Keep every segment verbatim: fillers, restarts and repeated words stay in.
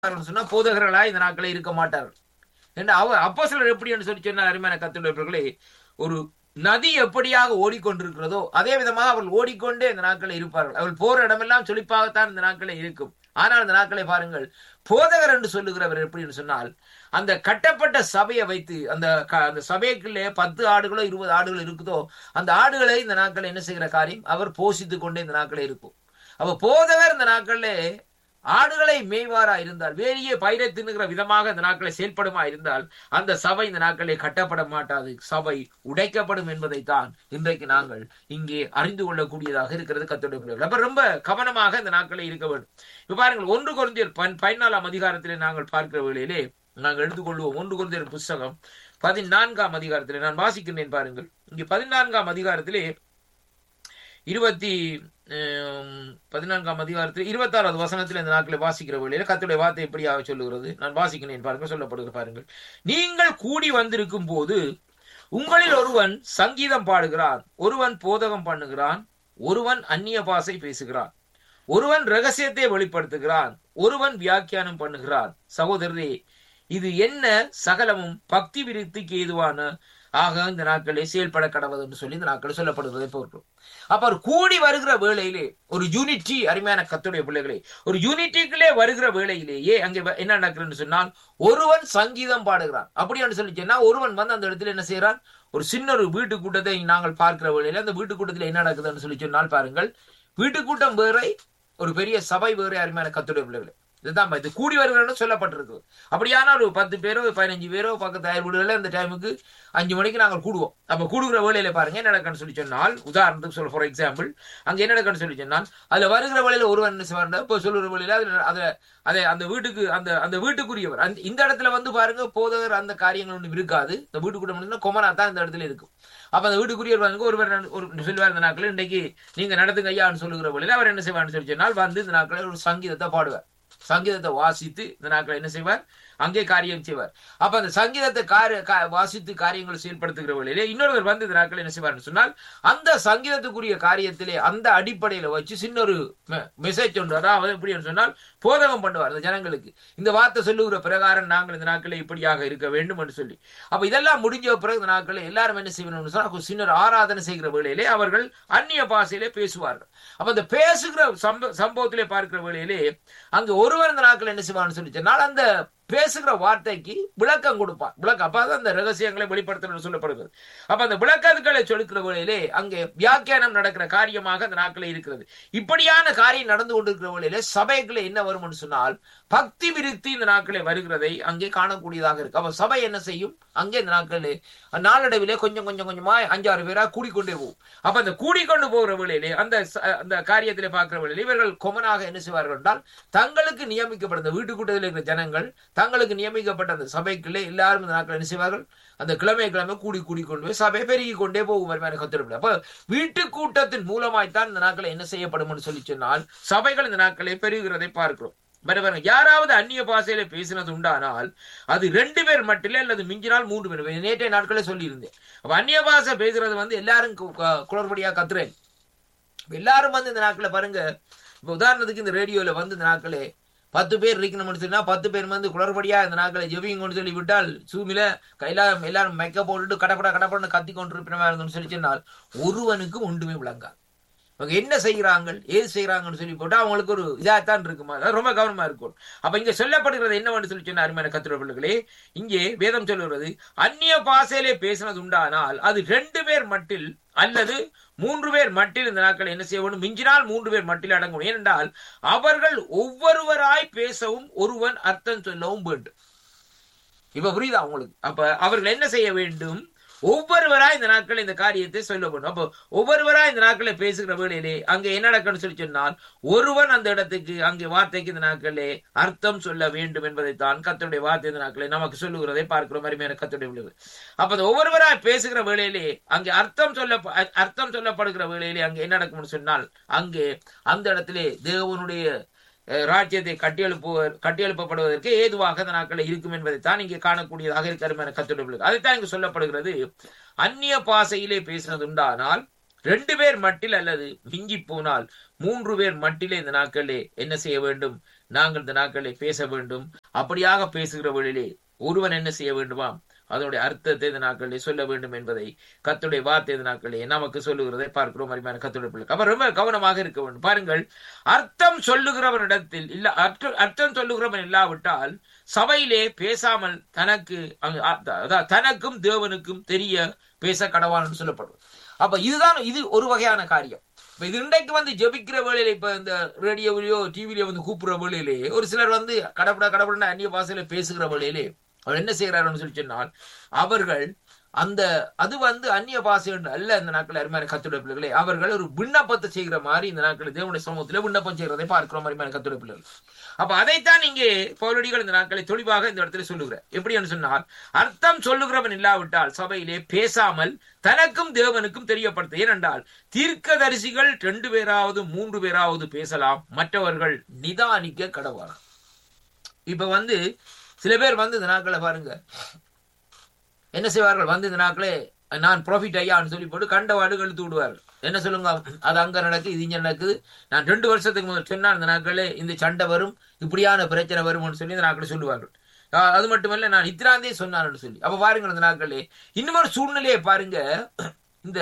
சொன்னா போதகர்களா இந்த நாட்களே இருக்க மாட்டார்கள் என்று அவர் அப்போஸ்தலர் எப்படி என்று சொல்லி சொன்னார். அருமையான கர்த்தருடையவர்களே, ஒரு நதி எப்படியாக ஓடிக்கொண்டிருக்கிறதோ அதே விதமாக அவர்கள் ஓடிக்கொண்டே இந்த நாட்களை இருப்பார்கள். அவர்கள் போற இடமெல்லாம் செழிப்பாகத்தான் இந்த நாட்களை இருக்கும். ஆனால் இந்த நாட்களை பாருங்கள், போதகர் என்று சொல்லுகிறவர் எப்படி என்று சொன்னால், அந்த கட்டப்பட்ட சபையை வைத்து அந்த அந்த சபைக்குள்ளே பத்து ஆடுகளோ இருபது ஆடுகளோ இருக்குதோ அந்த ஆடுகளை இந்த நாட்களை என்ன செய்கிற காரியம் அவர் போஷித்துக் கொண்டே இந்த நாட்களே இருக்கும். அப்ப போதகர் இந்த நாட்களிலே ஆடுகளை மேய்வாரா இருந்தால், வேலியே பயிரை தின்னுகிற விதமாக இந்த நாட்களை செயல்படுமா இருந்தால், அந்த சபை இந்த நாட்களே கட்டப்பட மாட்டாது, சபை உடைக்கப்படும் என்பதைத்தான் இன்றைக்கு நாங்கள் இங்கே அறிந்து கொள்ளக்கூடியதாக இருக்கிறது. கர்த்தருடைய பிள்ளைகள் அப்ப ரொம்ப கவனமாக இந்த நாட்களை இருக்க வேண்டும். இப்ப பாருங்கள், ஒன்று கொரிந்தியர் பதினாலாம் அதிகாரத்திலே நாங்கள் பார்க்கிற வேளையிலே நாங்கள் எடுத்துக்கொள்வோம். ஒன்று கொரிந்தியர் புஸ்தகம் பதினான்காம் அதிகாரத்திலே நான் வாசிக்கின்றேன். பாருங்கள், இங்கே பதினான்காம் அதிகாரத்திலே இருபத்தி பதினான்காம் அதிகாரத்தில் இருபத்தி ஆறாவது வசனத்தில் இந்த நாட்களை வாசிக்கிற வேளையில கர்த்தருடைய வார்த்தை எப்படியாக சொல்லுகிறது. நான் வாசிக்கிறேன் பாருங்க, சொல்லப்படுகிற பாருங்கள். நீங்கள் கூடி வந்திருக்கும் போது உங்களில் ஒருவன் சங்கீதம் பாடுகிறான், ஒருவன் போதகம் பண்ணுகிறான், ஒருவன் அந்நிய பாஷை பேசுகிறான், ஒருவன் ரகசியத்தை வெளிப்படுத்துகிறான், ஒருவன் வியாக்கியானம் பண்ணுகிறான். சகோதரரே, இது என்ன சகலமும் பக்தி விருத்திக்கு ஏதுவான ஆக இந்த நாட்களே செயல்பட கடவுள் என்று சொல்லி இந்த நாட்கள் சொல்லப்படுவதை போன்றோம். அப்ப கூடி வருகிற வேளையிலே ஒரு யூனிட்டி, அருமையான கர்த்தருடைய பிள்ளைகளே, ஒரு யூனிட்டிக்குள்ளே வருகிற வேளையிலேயே அங்கே என்ன நடக்குதுன்னு சொன்னால், ஒருவன் சங்கீதம் பாடுகிறான். அப்படி என்று சொல்லி சொன்னா, ஒருவன் வந்து அந்த இடத்துல என்ன செய்யறான், ஒரு சின்ன ஒரு வீட்டு கூட்டத்தை நாங்கள் பார்க்கிற வேளையில அந்த வீட்டு கூட்டத்தில் என்ன நடக்குதுன்னு சொல்லி சொன்னால் பாருங்கள், வீட்டு கூட்டம் வேறை, ஒரு பெரிய சபை வேறை. அருமையான கர்த்தருடைய பிள்ளைகளே, இதுதான் இது கூடி வருகிறன்னு சொல்லப்பட்டிருக்கு. அப்படியான ஒரு பத்து பேரோ பதினஞ்சு பேரோ பக்கத்து தயார் வீடுகளில் இந்த டைமுக்கு அஞ்சு மணிக்கு நாங்கள் கூடுவோம். அப்ப கூடுகிற வேலையில பாருங்க என்ன நடக்குன்னு சொல்லி சொன்னால், உதாரணத்துக்கு சொல்ல ஃபார் எக்ஸாம்பிள் அங்க என்ன நடக்குன்னு சொல்லி சொன்னால், அதுல வருகிற வேலையில ஒருவன் என்ன செய்வார், இப்போ சொல்லுற வேலையில அதுல அதை அதை அந்த வீட்டுக்கு அந்த அந்த வீட்டுக்குரியவர் அந்த இந்த இடத்துல வந்து பாருங்க, போதகர் அந்த காரியங்கள் ஒன்றும் இருக்காது. இந்த வீட்டுக்கூட்டம் கொமனா தான் இந்த இடத்துல இருக்கும். அப்ப அந்த வீட்டுக்குரியவர் வந்து ஒருவர் ஒரு சொல்லுவார், இந்த நாட்கள் இன்றைக்கு நீங்க நடத்துங்க ஐயான்னு சொல்லுகிற வேலையில அவர் என்ன செய்வார்னு சொல்லி சொன்னால், வந்து இந்த நாட்களில் ஒரு சங்கீதத்தை பாடுவார். சங்கீதத்தை வாசித்து இந்த நாட்களை என்ன செய்வார், அங்கே காரியம் செய்வார். அப்ப அந்த சங்கீதத்தை காரிய வாசித்து காரியங்களை செயல்படுத்துகிற வழியிலே இன்னொருவர் வந்து இந்த நாட்கள் என்ன செய்வார்னு சொன்னால், அந்த சங்கீதத்துக்குரிய காரியத்திலே அந்த அடிப்படையில வச்சு சின்ன ஒரு மெசேஜ் ஒன்று, அதாவது எப்படி சொன்னால் போதகம் பண்ணுவார் அந்த ஜனங்களுக்கு. இந்த வார்த்தை சொல்லுகிற பிரகாரம் நாங்கள் இந்த நாட்களை இப்படியாக இருக்க வேண்டும் என்று சொல்லி. அப்ப இதெல்லாம் முடிஞ்ச பிறகு இந்த நாட்களை எல்லாரும் என்ன செய்யணும்னு சொன்னா, சின்ன ஆராதனை செய்கிற வேளையிலே அவர்கள் அந்நிய பாஷையிலே பேசுவார்கள். அப்ப அந்த பேசுகிற சம்ப சம்பவத்திலே பார்க்கிற வேளையிலே அங்க ஒருவர் இந்த நாட்கள் என்ன செய்வார்னு சொல்லி சொன்னால், அந்த பேசுகிற வார்த்தைக்கு விளக்கம் கொடுப்பார். விளக்கம் அப்ப அந்த ரகசியங்களை வெளிப்படுத்தணும்னு சொல்லப்படுகிறது. அப்ப அந்த விளக்கங்களை சொல்லிக்கிற வேளையிலே அங்கே வியாக்கியானம் நடக்கிற காரியமாக அந்த நாட்களே இருக்கிறது. இப்படியான காரியம் நடந்து கொண்டிருக்கிற வேளையிலே சபைகளை என்ன வரும்னு சொன்னால், பக்தி விருத்தி இந்த நாட்களே வருகிறதை அங்கே காணக்கூடியதாக இருக்கு. அப்ப சபை என்ன செய்யும், அங்கே இந்த நாட்களே நாளடைவிலே கொஞ்சம் கொஞ்சம் கொஞ்சமா அஞ்சாறு பேரா கூடிக்கொண்டே போகும். அப்ப அந்த கூடிக்கொண்டு போகிற வேளையிலே அந்த அந்த காரியத்திலே பார்க்கிற வேளையிலே இவர்கள் கொமனாக என்ன செய்வார்கள் என்றால், தங்களுக்கு நியமிக்கப்பட்ட வீட்டு கூட்டத்தில் இருக்கிற ஜனங்கள் தங்களுக்கு நியமிக்கப்பட்ட அந்த சபைக்குள்ளே எல்லாரும் இந்த நாட்கள் என்ன செய்வார்கள், அந்த கிழமை கிழமை கூடி கூடி கொண்டு போய் சபை பெருகி கொண்டே போகும். கத்திரப்பட அப்ப வீட்டு கூட்டத்தின் மூலமாய்த்தான் இந்த நாட்களை என்ன செய்யப்படும் என்று சொல்லி சொன்னால், சபைகள் இந்த நாட்களை பெருகிறதை பார்க்கிறோம். யாராவது அந்நிய பாஷையில பேசினது உண்டானால் அது ரெண்டு பேர் மட்டும் அல்லது மிஞ்சினால் மூன்று பேர். நேற்றைய நாட்களே சொல்லி இருந்தேன். அப்ப அந்நிய பாஷை பேசுறது வந்து எல்லாரும் குளறுபடியா கத்துறேன். எல்லாரும் வந்து இந்த நாட்களை பாருங்க, இப்ப உதாரணத்துக்கு இந்த ரேடியோல வந்து இந்த நாட்களே பத்து பேர் இருக்கணும்னு சொன்னா பத்து பேர் வந்து குளறுபடியா இந்த நாட்களை ஜெபிங் கொண்டு சொல்லி விட்டால் சூமில கையில எல்லாரும் மெக்க போட்டுட்டு கடப்பட கடப்படன்னு கத்தி கொண்டு இருப்பினு சொல்லி சொன்னால் ஒருவனுக்கு ஒன்றுமே விளங்காது. அவங்க என்ன செய்கிறாங்க ஏது செய்யறாங்கன்னு சொல்லி போட்டா அவங்களுக்கு ஒரு இதாத்தான் இருக்குமா, ரொம்ப கவனமா இருக்கும். அப்ப இங்க சொல்லப்படுகிறது என்னவென்று சொல்லி சொன்ன அருமையான கர்த்தருடைய பிள்ளைகளே, இங்கே வேதம் சொல்லுகிறது, அந்நிய பாஷையிலே பேசினது உண்டானால் அது ரெண்டு பேர் மட்டில் அல்லது மூன்று பேர் மட்டில் இந்த நாட்கள் என்ன செய்ய வேண்டும், மிஞ்சினால் மூன்று பேர் மட்டில் அடங்கும். ஏனென்றால் அவர்கள் ஒவ்வொருவராய் பேசவும் ஒருவன் அர்த்தம் சொல்லவும் வேண்டும். இப்ப புரியுதா உங்களுக்கு? அப்ப அவர்கள் என்ன செய்ய வேண்டும், ஒவ்வொருவராய் இந்த நாட்கள் இந்த காரியத்தை சொல்ல வேண்டும். அப்போ ஒவ்வொருவராய் இந்த நாட்களை பேசுகிற வேளையிலே அங்கே என்ன நடக்கணும்னு சொல்லி சொன்னால், ஒருவன் அந்த இடத்துக்கு அங்கே வார்த்தைக்கு இந்த நாட்களே அர்த்தம் சொல்ல வேண்டும் என்பதைத்தான் கர்த்தருடைய வார்த்தை இந்த நாட்களை நமக்கு சொல்லுகிறதை பார்க்கிறோம். அருமையான கர்த்தருடைய விளைவு. அப்ப அந்த ஒவ்வொருவராய் பேசுகிற வேளையிலே அங்கே அர்த்தம் சொல்ல அர்த்தம் சொல்லப்படுகிற வேளையிலே அங்கே என்ன நடக்கும்னு சொன்னால், அங்கே அந்த இடத்திலே தேவனுடைய ராஜ்யத்தை கட்டியெழுப்புவர் கட்டியெழுப்பப்படுவதற்கு ஏதுவாக அந்த நாட்கள் இருக்கும் என்பதைத்தான் இங்கே காணக்கூடியதாக இருக்கிற கத்துடைய. அதைத்தான் இங்கு சொல்லப்படுகிறது, அந்நிய பாஷையிலே பேசினது உண்டானால் ரெண்டு பேர் மட்டில் அல்லது மிஞ்சி போனால் மூன்று பேர் மட்டிலே இந்த நாட்களே என்ன செய்ய வேண்டும், நாங்கள் இந்த நாட்களை பேச வேண்டும். அப்படியாக பேசுகிற வழியிலே ஒருவன் என்ன செய்ய வேண்டுமாம், அதனுடைய அர்த்தத்தை இந்த நாட்களிலே சொல்ல வேண்டும் என்பதை கர்த்தருடைய வார்த்தை இந்த நாட்களிலே நமக்கு சொல்லுகிறதை பார்க்கிறோம். அருமையான கர்த்தருடைய பிள்ளை, அப்ப ரொம்ப கவனமாக இருக்க வேண்டும். பாருங்கள், அர்த்தம் சொல்லுகிறவனிடத்தில் இல்ல அர்த்தம் அர்த்தம் சொல்லுகிறவன் இல்லாவிட்டால் சபையிலே பேசாமல் தனக்கு தனக்கும் தேவனுக்கும் தெரிய பேச கடவான்னு சொல்லப்படுவது. அப்ப இதுதான் இது ஒரு வகையான காரியம். இப்ப இது இன்றைக்கு வந்து ஜெபிக்கிற வேளையில, இப்ப இந்த ரேடியோவிலேயோ டிவிலேயோ வந்து கூப்பிடுற வேளையிலே ஒரு சிலர் வந்து கடப்பட கடப்பட அந்நிய பாசையில பேசுகிற வேளையிலே அவர் என்ன செய்யறாருன்னு சொல்லி சொன்னால், அவர்கள் அந்த அது வந்து அந்நிய பாசை அல்ல. இந்த நாட்கள் அருமையான கர்த்தருடைய பிள்ளைகளே, அவர்கள் ஒரு விண்ணப்பத்தை செய்கிற மாதிரி இந்த நாட்கள் தேவனுடைய சமூகத்தில் விண்ணப்பம் செய்கிறதை பார்க்கிறோம். அருமையான கர்த்தருடைய பிள்ளைகள், அப்ப அதைத்தான் இங்கே பவுலடிகள் இந்த நாட்களை தெளிவாக இந்த இடத்துல சொல்லுகிறார். எப்படி என்று சொன்னால், அர்த்தம் சொல்லுகிறவன் இல்லாவிட்டால் சபையிலே பேசாமல் தனக்கும் தேவனுக்கும் தெரியப்படுத்த. ஏனென்றால் தீர்க்கதரிசிகள் ரெண்டு பேராவது மூன்று பேராவது பேசலாம், மற்றவர்கள் நிதானிக்க கடவார். இப்ப வந்து சில பேர் வந்து இந்த நாட்களை பாருங்க என்ன செய்வார்கள், வந்து இந்த நாட்களே நான் ப்ராஃபிட் ஐயான்னு சொல்லி போட்டு கண்டவாடு கழுத்து விடுவார்கள். என்ன சொல்லுங்க, அது அங்க நடக்குது, இது இங்க நடக்குது, நான் ரெண்டு வருஷத்துக்கு முதல் சொன்னா இந்த நாட்களே இந்த சண்டை வரும், இப்படியான பிரச்சனை வரும்னு சொல்லி இந்த நாட்களை சொல்லுவார்கள். அது மட்டுமல்ல, நான் இத்திராந்தே சொன்னான்னு சொல்லி. அப்ப பாருங்க இந்த நாட்களே இன்னொரு சூழ்நிலையை பாருங்க. இந்த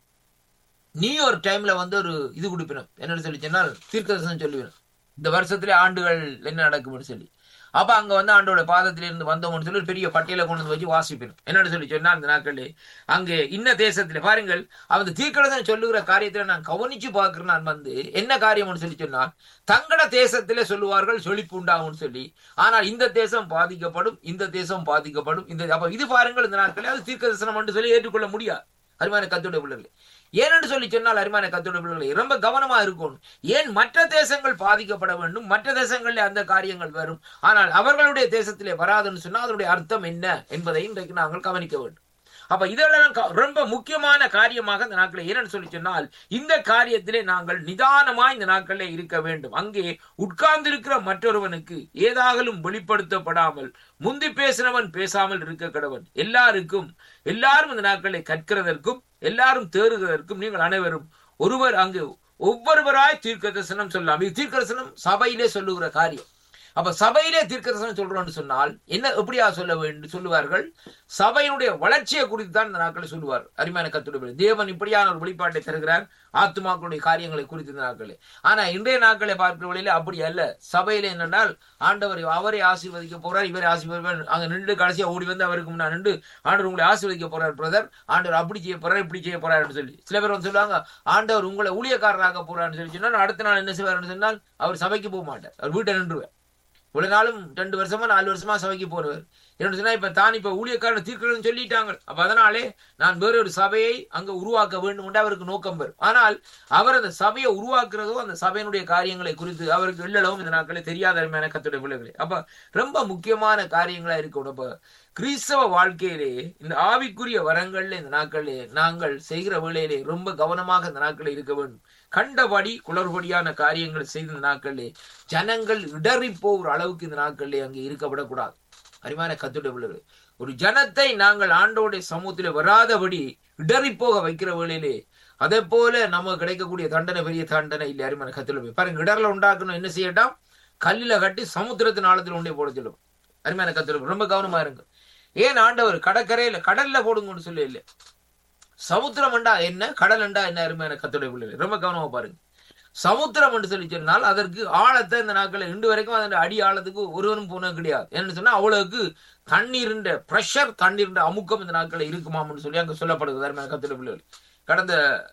நியூயார்க் டைம்ல வந்து ஒரு இது கொடுப்பினோம், என்னன்னு சொல்லி சொன்னால் தீர்க்கதரிசனம் சொல்லுவேன், இந்த வருஷத்துல ஆண்டுகள் என்ன நடக்கும்னு சொல்லி. அப்ப அங்க வந்து ஆண்டோட பாதத்தில இருந்து வந்தோம்னு சொல்லி ஒரு பெரிய பட்டியலை கொண்டு வந்து வச்சு வாசிப்பேன். என்னன்னு சொல்லி சொன்னா, அந்த நாட்களே அங்கே இன்ன தேசத்துல பாருங்கள், அவன் தீர்க்கதரிசனம் சொல்லுகிற காரியத்துல நான் கவனிச்சு பாக்குறேன். நான் வந்து என்ன காரியம்னு சொல்லி சொன்னால், தங்கட தேசத்திலே சொல்லுவார்கள் செழிப்பு உண்டாகும்னு சொல்லி, ஆனால் இந்த தேசம் பாதிக்கப்படும், இந்த தேசம் பாதிக்கப்படும். இந்த அப்ப இது பாருங்கள் இந்த நாட்களே அது தீர்க்கதரிசனம் என்று சொல்லி ஏற்றுக்கொள்ள முடியாது. அருமையான கர்த்தருடைய பிள்ளைகளே, ஏனென்று சொல்லி சொன்னால் அருமையான கர்த்தருடைய பிள்ளைகளே ரொம்ப கவனமா இருக்கணும். ஏன் மற்ற தேசங்கள் பாதிக்கப்பட வேண்டும், மற்ற தேசங்களில் அந்த காரியங்கள் வரும், ஆனால் அவர்களுடைய தேசத்திலே வராதுன்னு சொன்னால் அதனுடைய அர்த்தம் என்ன என்பதை இன்றைக்கு நாங்கள் கவனிக்க வேண்டும். அப்ப இதெல்லாம் ரொம்ப முக்கியமான காரியமாக இந்த நாட்களை ஏன்னு சொல்லி சொன்னால், இந்த காரியத்திலே நாங்கள் நிதானமா இந்த நாட்களிலே இருக்க வேண்டும். அங்கே உட்கார்ந்து இருக்கிற மற்றொருவனுக்கு ஏதாகலும் வெளிப்படுத்தப்படாமல் முந்தி பேசினவன் பேசாமல் இருக்க கடவன். எல்லாருக்கும் எல்லாரும் இந்த நாட்களை கற்கிறதற்கும் எல்லாரும் தேறுகிறதற்கும் நீங்கள் அனைவரும் ஒருவர் அங்கு ஒவ்வொருவராய் தீர்க்கதரிசனம் சொல்லலாம். இது தீர்க்கதரிசனம் சபையிலே சொல்லுகிற காரியம். அப்ப சபையிலே தீர்க்கதரிசனம் சொல்றோம்னு சொன்னால் என்ன எப்படியா சொல்ல வேண்டும் சொல்லுவார்கள், சபையினுடைய வளர்ச்சியை குறித்து தான் இந்த நாட்களை சொல்லுவார். அருமையான கர்த்தருடைய தேவன் இப்படியான ஒரு வெளிப்பாட்டை தருகிறார் ஆத்துமாக்களுடைய காரியங்களை குறித்து இந்த நாட்களே. ஆனா இன்றைய நாட்களை பார்க்கிற வழியில அப்படி அல்ல. சபையில என்னென்றால் ஆண்டவர் அவரை ஆசீர்வதிக்க போறார், இவரை ஆசீர்வதிப்பார், அங்க நின்று கடைசியா ஓடி வந்து அவருக்கு முன்னா நின்று ஆண்டவர் உங்களை ஆசீர்வதிக்க போறார் பிரதர், ஆண்டவர் அப்படி செய்ய போறார் இப்படி செய்ய போறாருன்னு சொல்லி. சில பேர் வந்து சொல்லுவாங்க ஆண்டவர் உங்களை ஊழியக்காரராக போறாருன்னு சொல்லி சொன்னால் அடுத்த நாள் என்ன செய்வார்னு சொன்னால் அவர் சபைக்கு போக மாட்டார், அவர் வீட்டை நின்றுவார். இவ்வளவு நாளும் ரெண்டு வருஷமா நாலு வருஷமா சபைக்கு போறவர் என்ன சொன்னா இப்ப தான் இப்ப ஊழியக்காரன் தீர்க்கணும்னு சொல்லிட்டாங்க. அப்ப அதனாலே நான் வேற ஒரு சபையை அங்க உருவாக்க வேண்டும் என்று அவருக்கு நோக்கம் வரும். ஆனால் அவர் அந்த சபையை உருவாக்குறதோ அந்த சபையினுடைய காரியங்களை குறித்து அவருக்கு எல்லளவும் இந்த நாட்களே தெரியாத அருமையான கர்த்தருடைய பிள்ளைகளே. அப்ப ரொம்ப முக்கியமான காரியங்களா இருக்கணும். அப்ப கிறிஸ்தவ வாழ்க்கையிலே இந்த ஆவிக்குரிய வரங்கள்ல இந்த நாட்களே நாங்கள் செய்கிற வேளையிலே ரொம்ப கவனமாக இந்த நாட்களே இருக்க வேண்டும். கண்டபடி குளறுபடியான காரியங்கள் செய்த நாட்களே ஜனங்கள் இடறி போகிற அளவுக்கு இந்த நாட்களே அங்கே இருக்கப்படக்கூடாது. அருமையான கர்த்தருடைய பிள்ளைகளே, ஒரு ஜனத்தை நாங்கள் ஆண்டவருடைய சமூகத்திலே வராதபடி இடறி போக வைக்கிற வேளையிலே அதே போல நமக்கு கிடைக்கக்கூடிய தண்டனை பெரிய தண்டனை இல்லை. அருமையான கர்த்தருடைய பாருங்க, இடர்ல உண்டாக்கணும் என்ன செய்யட்டாம், கல்லில கட்டி சமுத்திரத்தின் ஆழத்தில் ஒன்றே போட சொல்லும். அருமையான கர்த்தருடைய ரொம்ப கவனமா இருங்க. ஏன் ஆண்டவர் கடற்கரையில கடல்ல போடுங்கன்னு சொல்லி இல்லை, சமுத்திரம் என்றா என்ன கடல் என்றா என்ன? அருமையான கர்த்தருடைய பிள்ளைகளே ரொம்ப கவனமா பாருங்க. சமுத்திரம் என்று சொல்லி சொன்னால் அதற்கு ஆழத்தை இந்த நாட்களை இன்று வரைக்கும் அதன் அடி ஆழத்துக்கு ஒருவரும் போனது கிடையாது. என்ன சொன்னா அவ்வளவுக்கு தண்ணீரின் பிரஷர் தண்ணீரின் அமுக்கம் இந்த நாட்களை இருக்குமாம்னு சொல்லி அங்க சொல்லப்படுகிறது. அருமையான கர்த்தருடைய பிள்ளைகளே, கடந்த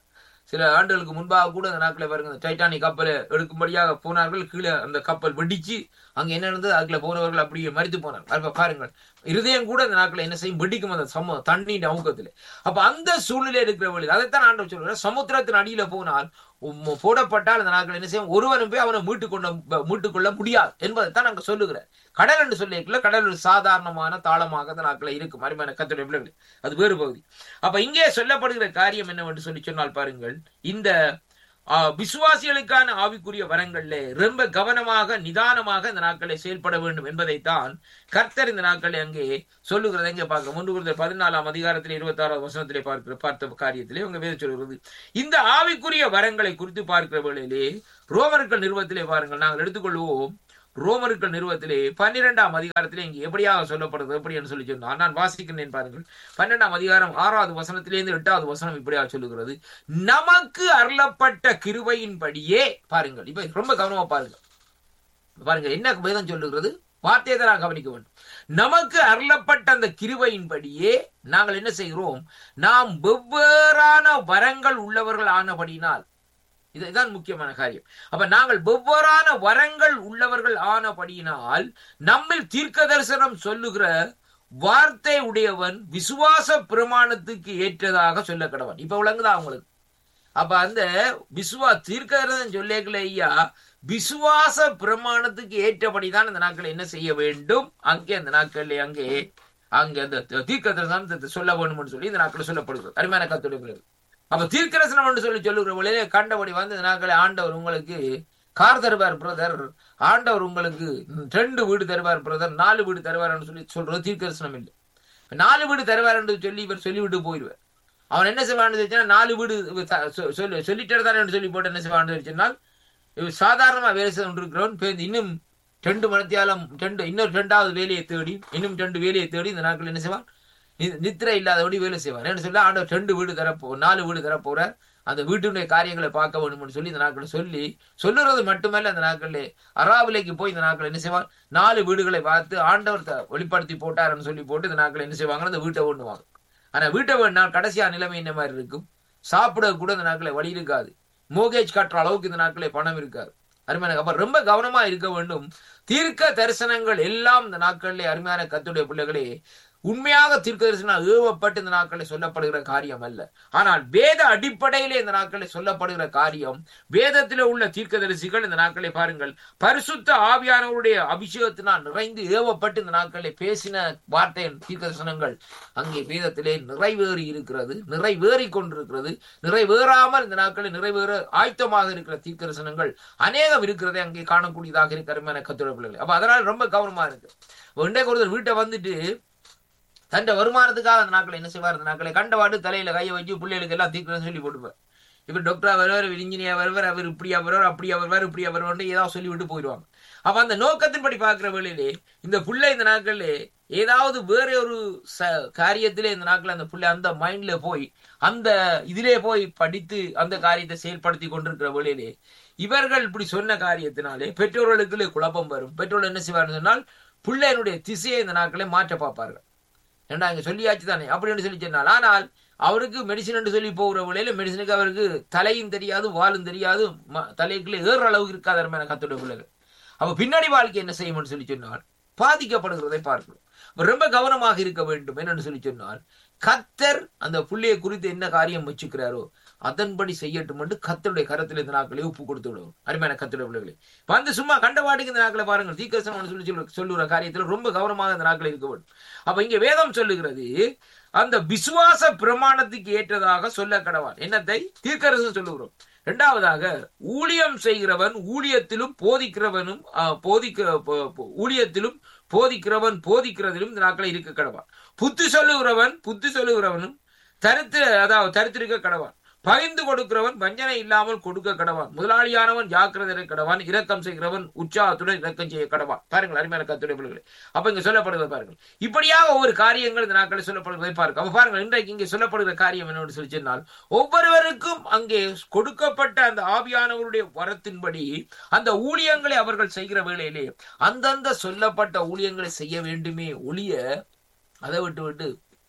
சில ஆண்டுகளுக்கு முன்பாக கூட அந்த நாட்களை பாருங்க டைட்டானிக் கப்பலை எடுக்கும்படியாக போனார்கள். கீழே அந்த கப்பல் வெடிச்சு அங்க என்ன இருந்தது, அதுல போனவர்கள் அப்படியே மரித்து போனார்கள். பாருங்கள், இருதயம் கூட அந்த நாட்களை என்ன செய்யும், வெடிக்கும் அந்த சம தண்ணீர் அமுக்கத்துல. அப்ப அந்த சூழ்நிலை இருக்கிற வழி அதைத்தான் ஆண்டவர் சொல்றார், சமுத்திரத்தின் அடியில போனால் போடப்பட்டால் அந்த நாட்கள் என்ன செய்யும், ஒருவரும் போய் அவனை மீட்டுக் கொள்ள மீட்டுக் கொள்ள முடியாது என்பதைத்தான் நாங்க சொல்லுகிறேன். கடல் என்று சொல்லிக்கல, கடல் ஒரு சாதாரணமான தாளமாக அந்த நாட்களை இருக்கும். அருமையான கர்த்தருடைய பிள்ளைகளே, அது வேறு பகுதி. அப்ப இங்கே சொல்லப்படுகிற காரியம் என்னவென்று சொல்லி சொன்னால் பாருங்கள், இந்த விசுவாசிகளுக்கான ஆவிக்குரிய வரங்கள்ல ரொம்ப கவனமாக நிதானமாக இந்த நாட்களை செயல்பட வேண்டும் என்பதைத்தான் கர்த்தர் இந்த நாட்களை அங்கே சொல்லுகிறத இங்க பார்க்கிறோம். ஒன்று குருந்தர் பதினாலாம் அதிகாரத்திலே இருபத்தி ஆறாவது வசனத்திலே பார்க்கிற பார்த்த காரியத்திலே உங்க வேதம் சொல்கிறது. இந்த ஆவிக்குரிய வரங்களை குறித்து பார்க்கிற வேளையிலே ரோமர்கள் நிறுவத்திலே பாருங்கள், நாங்கள் எடுத்துக்கொள்வோம் ரோமர்கள் நிறுவத்திலே பன்னிரெண்டாம் அதிகாரத்திலே இங்கே எப்படியாக சொல்லப்படுது எப்படி என்று சொல்லி சொன்னால் நான் வாசிக்கிறேன் பாருங்கள். பன்னெண்டாம் அதிகாரம் ஆறாவது வசனத்திலிருந்து எட்டாவது வசனம் இப்படியாக சொல்லுகிறது. நமக்கு அருளப்பட்ட கிருபையின்படியே பாருங்கள். இப்ப ரொம்ப கவனமா பாருங்க பாருங்க என்ன வேதம் சொல்லுகிறது, வார்த்தையை தான் நான் கவனிக்க வேண்டும். நமக்கு அருளப்பட்ட அந்த கிருபையின்படியே நாங்கள் என்ன செய்கிறோம், நாம் வெவ்வேறான வரங்கள் உள்ளவர்கள் ஆனபடினால், இதுதான் முக்கியமான காரியம். அப்ப நாங்கள் வெவ்வேறான வரங்கள் உள்ளவர்கள் ஆனபடியினால் நம்மில் தீர்க்க தரிசனம் சொல்லுகிற வார்த்தை உடையவன் விசுவாச பிரமாணத்துக்கு ஏற்றதாக சொல்ல கடவன். இப்ப விளங்குதா அவங்களுக்கு? அப்ப அந்த விசுவா தீர்க்க தரிசனம் சொல்லேக்கல ஐயா, விசுவாச பிரமாணத்துக்கு ஏற்றபடிதான் இந்த நாட்கள் என்ன செய்ய வேண்டும், அங்கே அந்த நாட்கள் அங்கே அங்கே அந்த தீர்க்க தரிசனம் சொல்ல வேண்டும் சொல்லி இந்த நாட்கள் சொல்லப்படுகிறது. அருமையான கர்த்தருடைய. அப்ப தீர்க்கரசனம் என்று சொல்லி சொல்லுகிற வழியிலே கண்டபடி வந்து இந்த நாட்களை ஆண்டவர் உங்களுக்கு கார் தருவார் பிரதர், ஆண்டவர் உங்களுக்கு ரெண்டு வீடு தருவார் பிரதர், நாலு வீடு தருவார் என்று சொல்லி சொல்றது தீர்க்கரசனம் இல்லை. நாலு வீடு தருவார் என்று சொல்லி இவர் சொல்லிவிட்டு போயிடுவார். அவன் என்ன செய்வான்னு நாலு வீடு சொல்லி சொல்லிட்டு தான் சொல்லி போட்டு என்ன செய்வான்னு சொன்னால், சாதாரணமா வேலை செய்து கொண்டிருக்கிறவன் இன்னும் ரெண்டு மணித்தியாலம் ரெண்டு இன்னொரு ரெண்டாவது வேலையை தேடி இன்னும் ரெண்டு வேலையை தேடி இந்த நாட்கள் என்ன செய்வான், நித்திரை இல்லாதபடி வேலை செய்வார். என்ன சொல்ல, ஆண்டவர் ரெண்டு வீடு தரப்போ நாலு வீடு தரப்போற, அந்த வீட்டுடைய காரியங்களை பார்க்க வேணும்னு சொல்லி இந்த நாட்களை சொல்லி சொல்லுறது மட்டுமல்ல, அந்த நாட்களில் அராவிலைக்கு போய் இந்த நாட்கள் என்ன செய்வான், நாலு வீடுகளை பார்த்து ஆண்டவர் வெளிப்படுத்தி போட்டாருன்னு சொல்லி போட்டு இந்த நாட்கள் என்ன செய்வாங்க, அந்த வீட்டை ஓடுவாங்க. ஆனா வீட்டை வேணா கடைசியா நிலைமை என்ன மாதிரி இருக்கும், சாப்பிட கூட இந்த நாட்களை வழி இருக்காது, மோகேஜ் கட்டுற அளவுக்கு இந்த நாட்களே பணம் இருக்காது. அருமையான அப்ப ரொம்ப கவனமா இருக்க வேண்டும். தீர்க்க தரிசனங்கள் எல்லாம் இந்த நாட்களிலே அருமையான கர்த்தருடைய பிள்ளைகளே உண்மையாக தீர்க்க தரிசனம் ஏவப்பட்டு இந்த நாட்களில் சொல்லப்படுகிற காரியம் அல்ல. ஆனால் வேத அடிப்படையிலே இந்த நாட்களில் சொல்லப்படுகிற காரியம், வேதத்திலே உள்ள தீர்க்கதரிசிகள் இந்த நாட்களை பாருங்கள் பரிசுத்த ஆவியானவருடைய அபிஷேகத்தினால் நிறைந்து ஏவப்பட்டு இந்த நாட்களில் பேசின வார்த்தை தீர்க்க தரிசனங்கள் அங்கே வேதத்திலே நிறைவேறி இருக்கிறது, நிறைவேறி கொண்டிருக்கிறது. நிறைவேறாமல் இந்த நாட்களில் நிறைவேற ஆயத்தமாக இருக்கிற தீர்க்க தரிசனங்கள் அநேகம் இருக்கிறதை அங்கே காணக்கூடியதாக இருக்கிற கர்த்தருடைய பிள்ளைகள். அப்ப அதனால ரொம்ப கவனமா இருக்கு. இன்றைக்கு ஒருத்தர் வீட்டை வந்துட்டு தன் வருமானத்துக்காக அந்த நாட்களை என்ன செய்வார், அந்த நாட்களை கண்டவாடு தலையில கையை வச்சு பிள்ளைகளுக்கு எல்லாம் தீர்க்கணும்னு சொல்லி போட்டுப்பார். இப்ப டாக்டரா வருவார், இன்ஜினியர் வருவார், அவர் இப்படியா வருவார், அப்படியா வருவார், இப்படியா வருவார் ஏதாவது சொல்லி விட்டு போயிடுவாங்க. அப்ப அந்த நோக்கத்தின்படி பார்க்கிற வேளையிலே இந்த பிள்ளை இந்த நாட்கள்ல ஏதாவது வேற ஒரு காரியத்திலே இந்த நாட்கள் அந்த பிள்ளை அந்த மைண்ட்ல போய் அந்த இதிலே போய் படித்து அந்த காரியத்தை செயல்படுத்தி கொண்டிருக்கிற வேளையிலே இவர்கள் இப்படி சொன்ன காரியத்தினாலே பெற்றோர்களுக்குள்ளே குழப்பம் வரும். பெற்றோர்கள் என்ன செய்வார்கள் சொன்னால் பிள்ளையினுடைய திசையை இந்த நாட்களை மாற்ற பார்ப்பார்கள். ஏன்னா இங்க சொல்லியாச்சு தானே அப்படின்னு சொல்லி சொன்னால், ஆனால் அவருக்கு மெடிசின் என்று சொல்லி போகிற வழியில மெடிசனுக்கு அவருக்கு தலையும் தெரியாது வாலும் தெரியாது, தலைக்குள்ளே ஏறுற அளவுக்கு இருக்காத கர்த்தருடைய பிள்ளைகள். அப்ப பின்னாடி வாழ்க்கை என்ன செய்யும்னு சொல்லி சொன்னால் பாதிக்கப்படுகிறதை பார்க்கிறோம். ரொம்ப கவனமாக இருக்க வேண்டும். என்னன்னு சொல்லி சொன்னால் கர்த்தர் அந்த புள்ளையை குறித்து என்ன காரியம் வச்சுக்கிறாரோ அதன்படி செய்யட்டும் என்று கர்த்தருடைய கரத்தில் இந்த நாட்களை ஒப்பு கொடுத்து விடுவோம். அருமையான கர்த்தருடைய பிள்ளைகளை வந்து சும்மா கண்டவாடிக்கு இந்த நாட்களை பாருங்கள், தீர்க்கதரிசனம் சொல்லி சொல்லுகிற காரியத்தில் ரொம்ப கவனமாக இந்த நாட்கள் இருக்க வேண்டும். அப்ப இங்க வேதம் சொல்லுகிறது அந்த விசுவாச பிரமாணத்துக்கு ஏற்றதாக சொல்ல கடவான். என்னத்தை தீர்க்கதரிசனம் சொல்லுகிறோம். இரண்டாவதாக ஊழியம் செய்கிறவன் ஊழியத்திலும் போதிக்கிறவனும் போதிக்க ஊழியத்திலும் போதிக்கிறவன் போதிக்கிறதிலும் இந்த நாட்களை இருக்க கடவான். புத்தி சொல்லுகிறவன் புத்தி சொல்லுகிறவனும் தரித்திர அதாவது தரித்திருக்க கடவான். பகிர்ந்து கொடுக்கிறவன் வஞ்சனை இல்லாமல் கொடுக்க கடவான். முதலாளியானவன் ஜாக்கிரதை கடவான். இரக்கம் செய்கிறவன் உற்சாகத்துடன் இரக்கம் செய்ய கடவான். பாருங்கள் அருமையான கர்த்தருடைய பிள்ளைகளே, அப்ப இங்க சொல்லப்படுகிறத பாருங்கள். இப்படியாக ஒவ்வொரு காரியங்கள் இந்த நாட்களில் சொல்லப்படுவதை பார்க்க. அப்ப பாருங்கள் இன்றைக்கு இங்கே சொல்லப்படுகிற காரியம் என்னன்னு சொல்லி சொன்னால், ஒவ்வொருவருக்கும் அங்கே கொடுக்கப்பட்ட அந்த ஆவியானவருடைய வரத்தின்படி அந்த ஊழியங்களை அவர்கள் செய்கிற வேளையிலே அந்தந்த சொல்லப்பட்ட ஊழியங்களை செய்ய வேண்டுமே ஒழிய அதை விட்டு விட்டு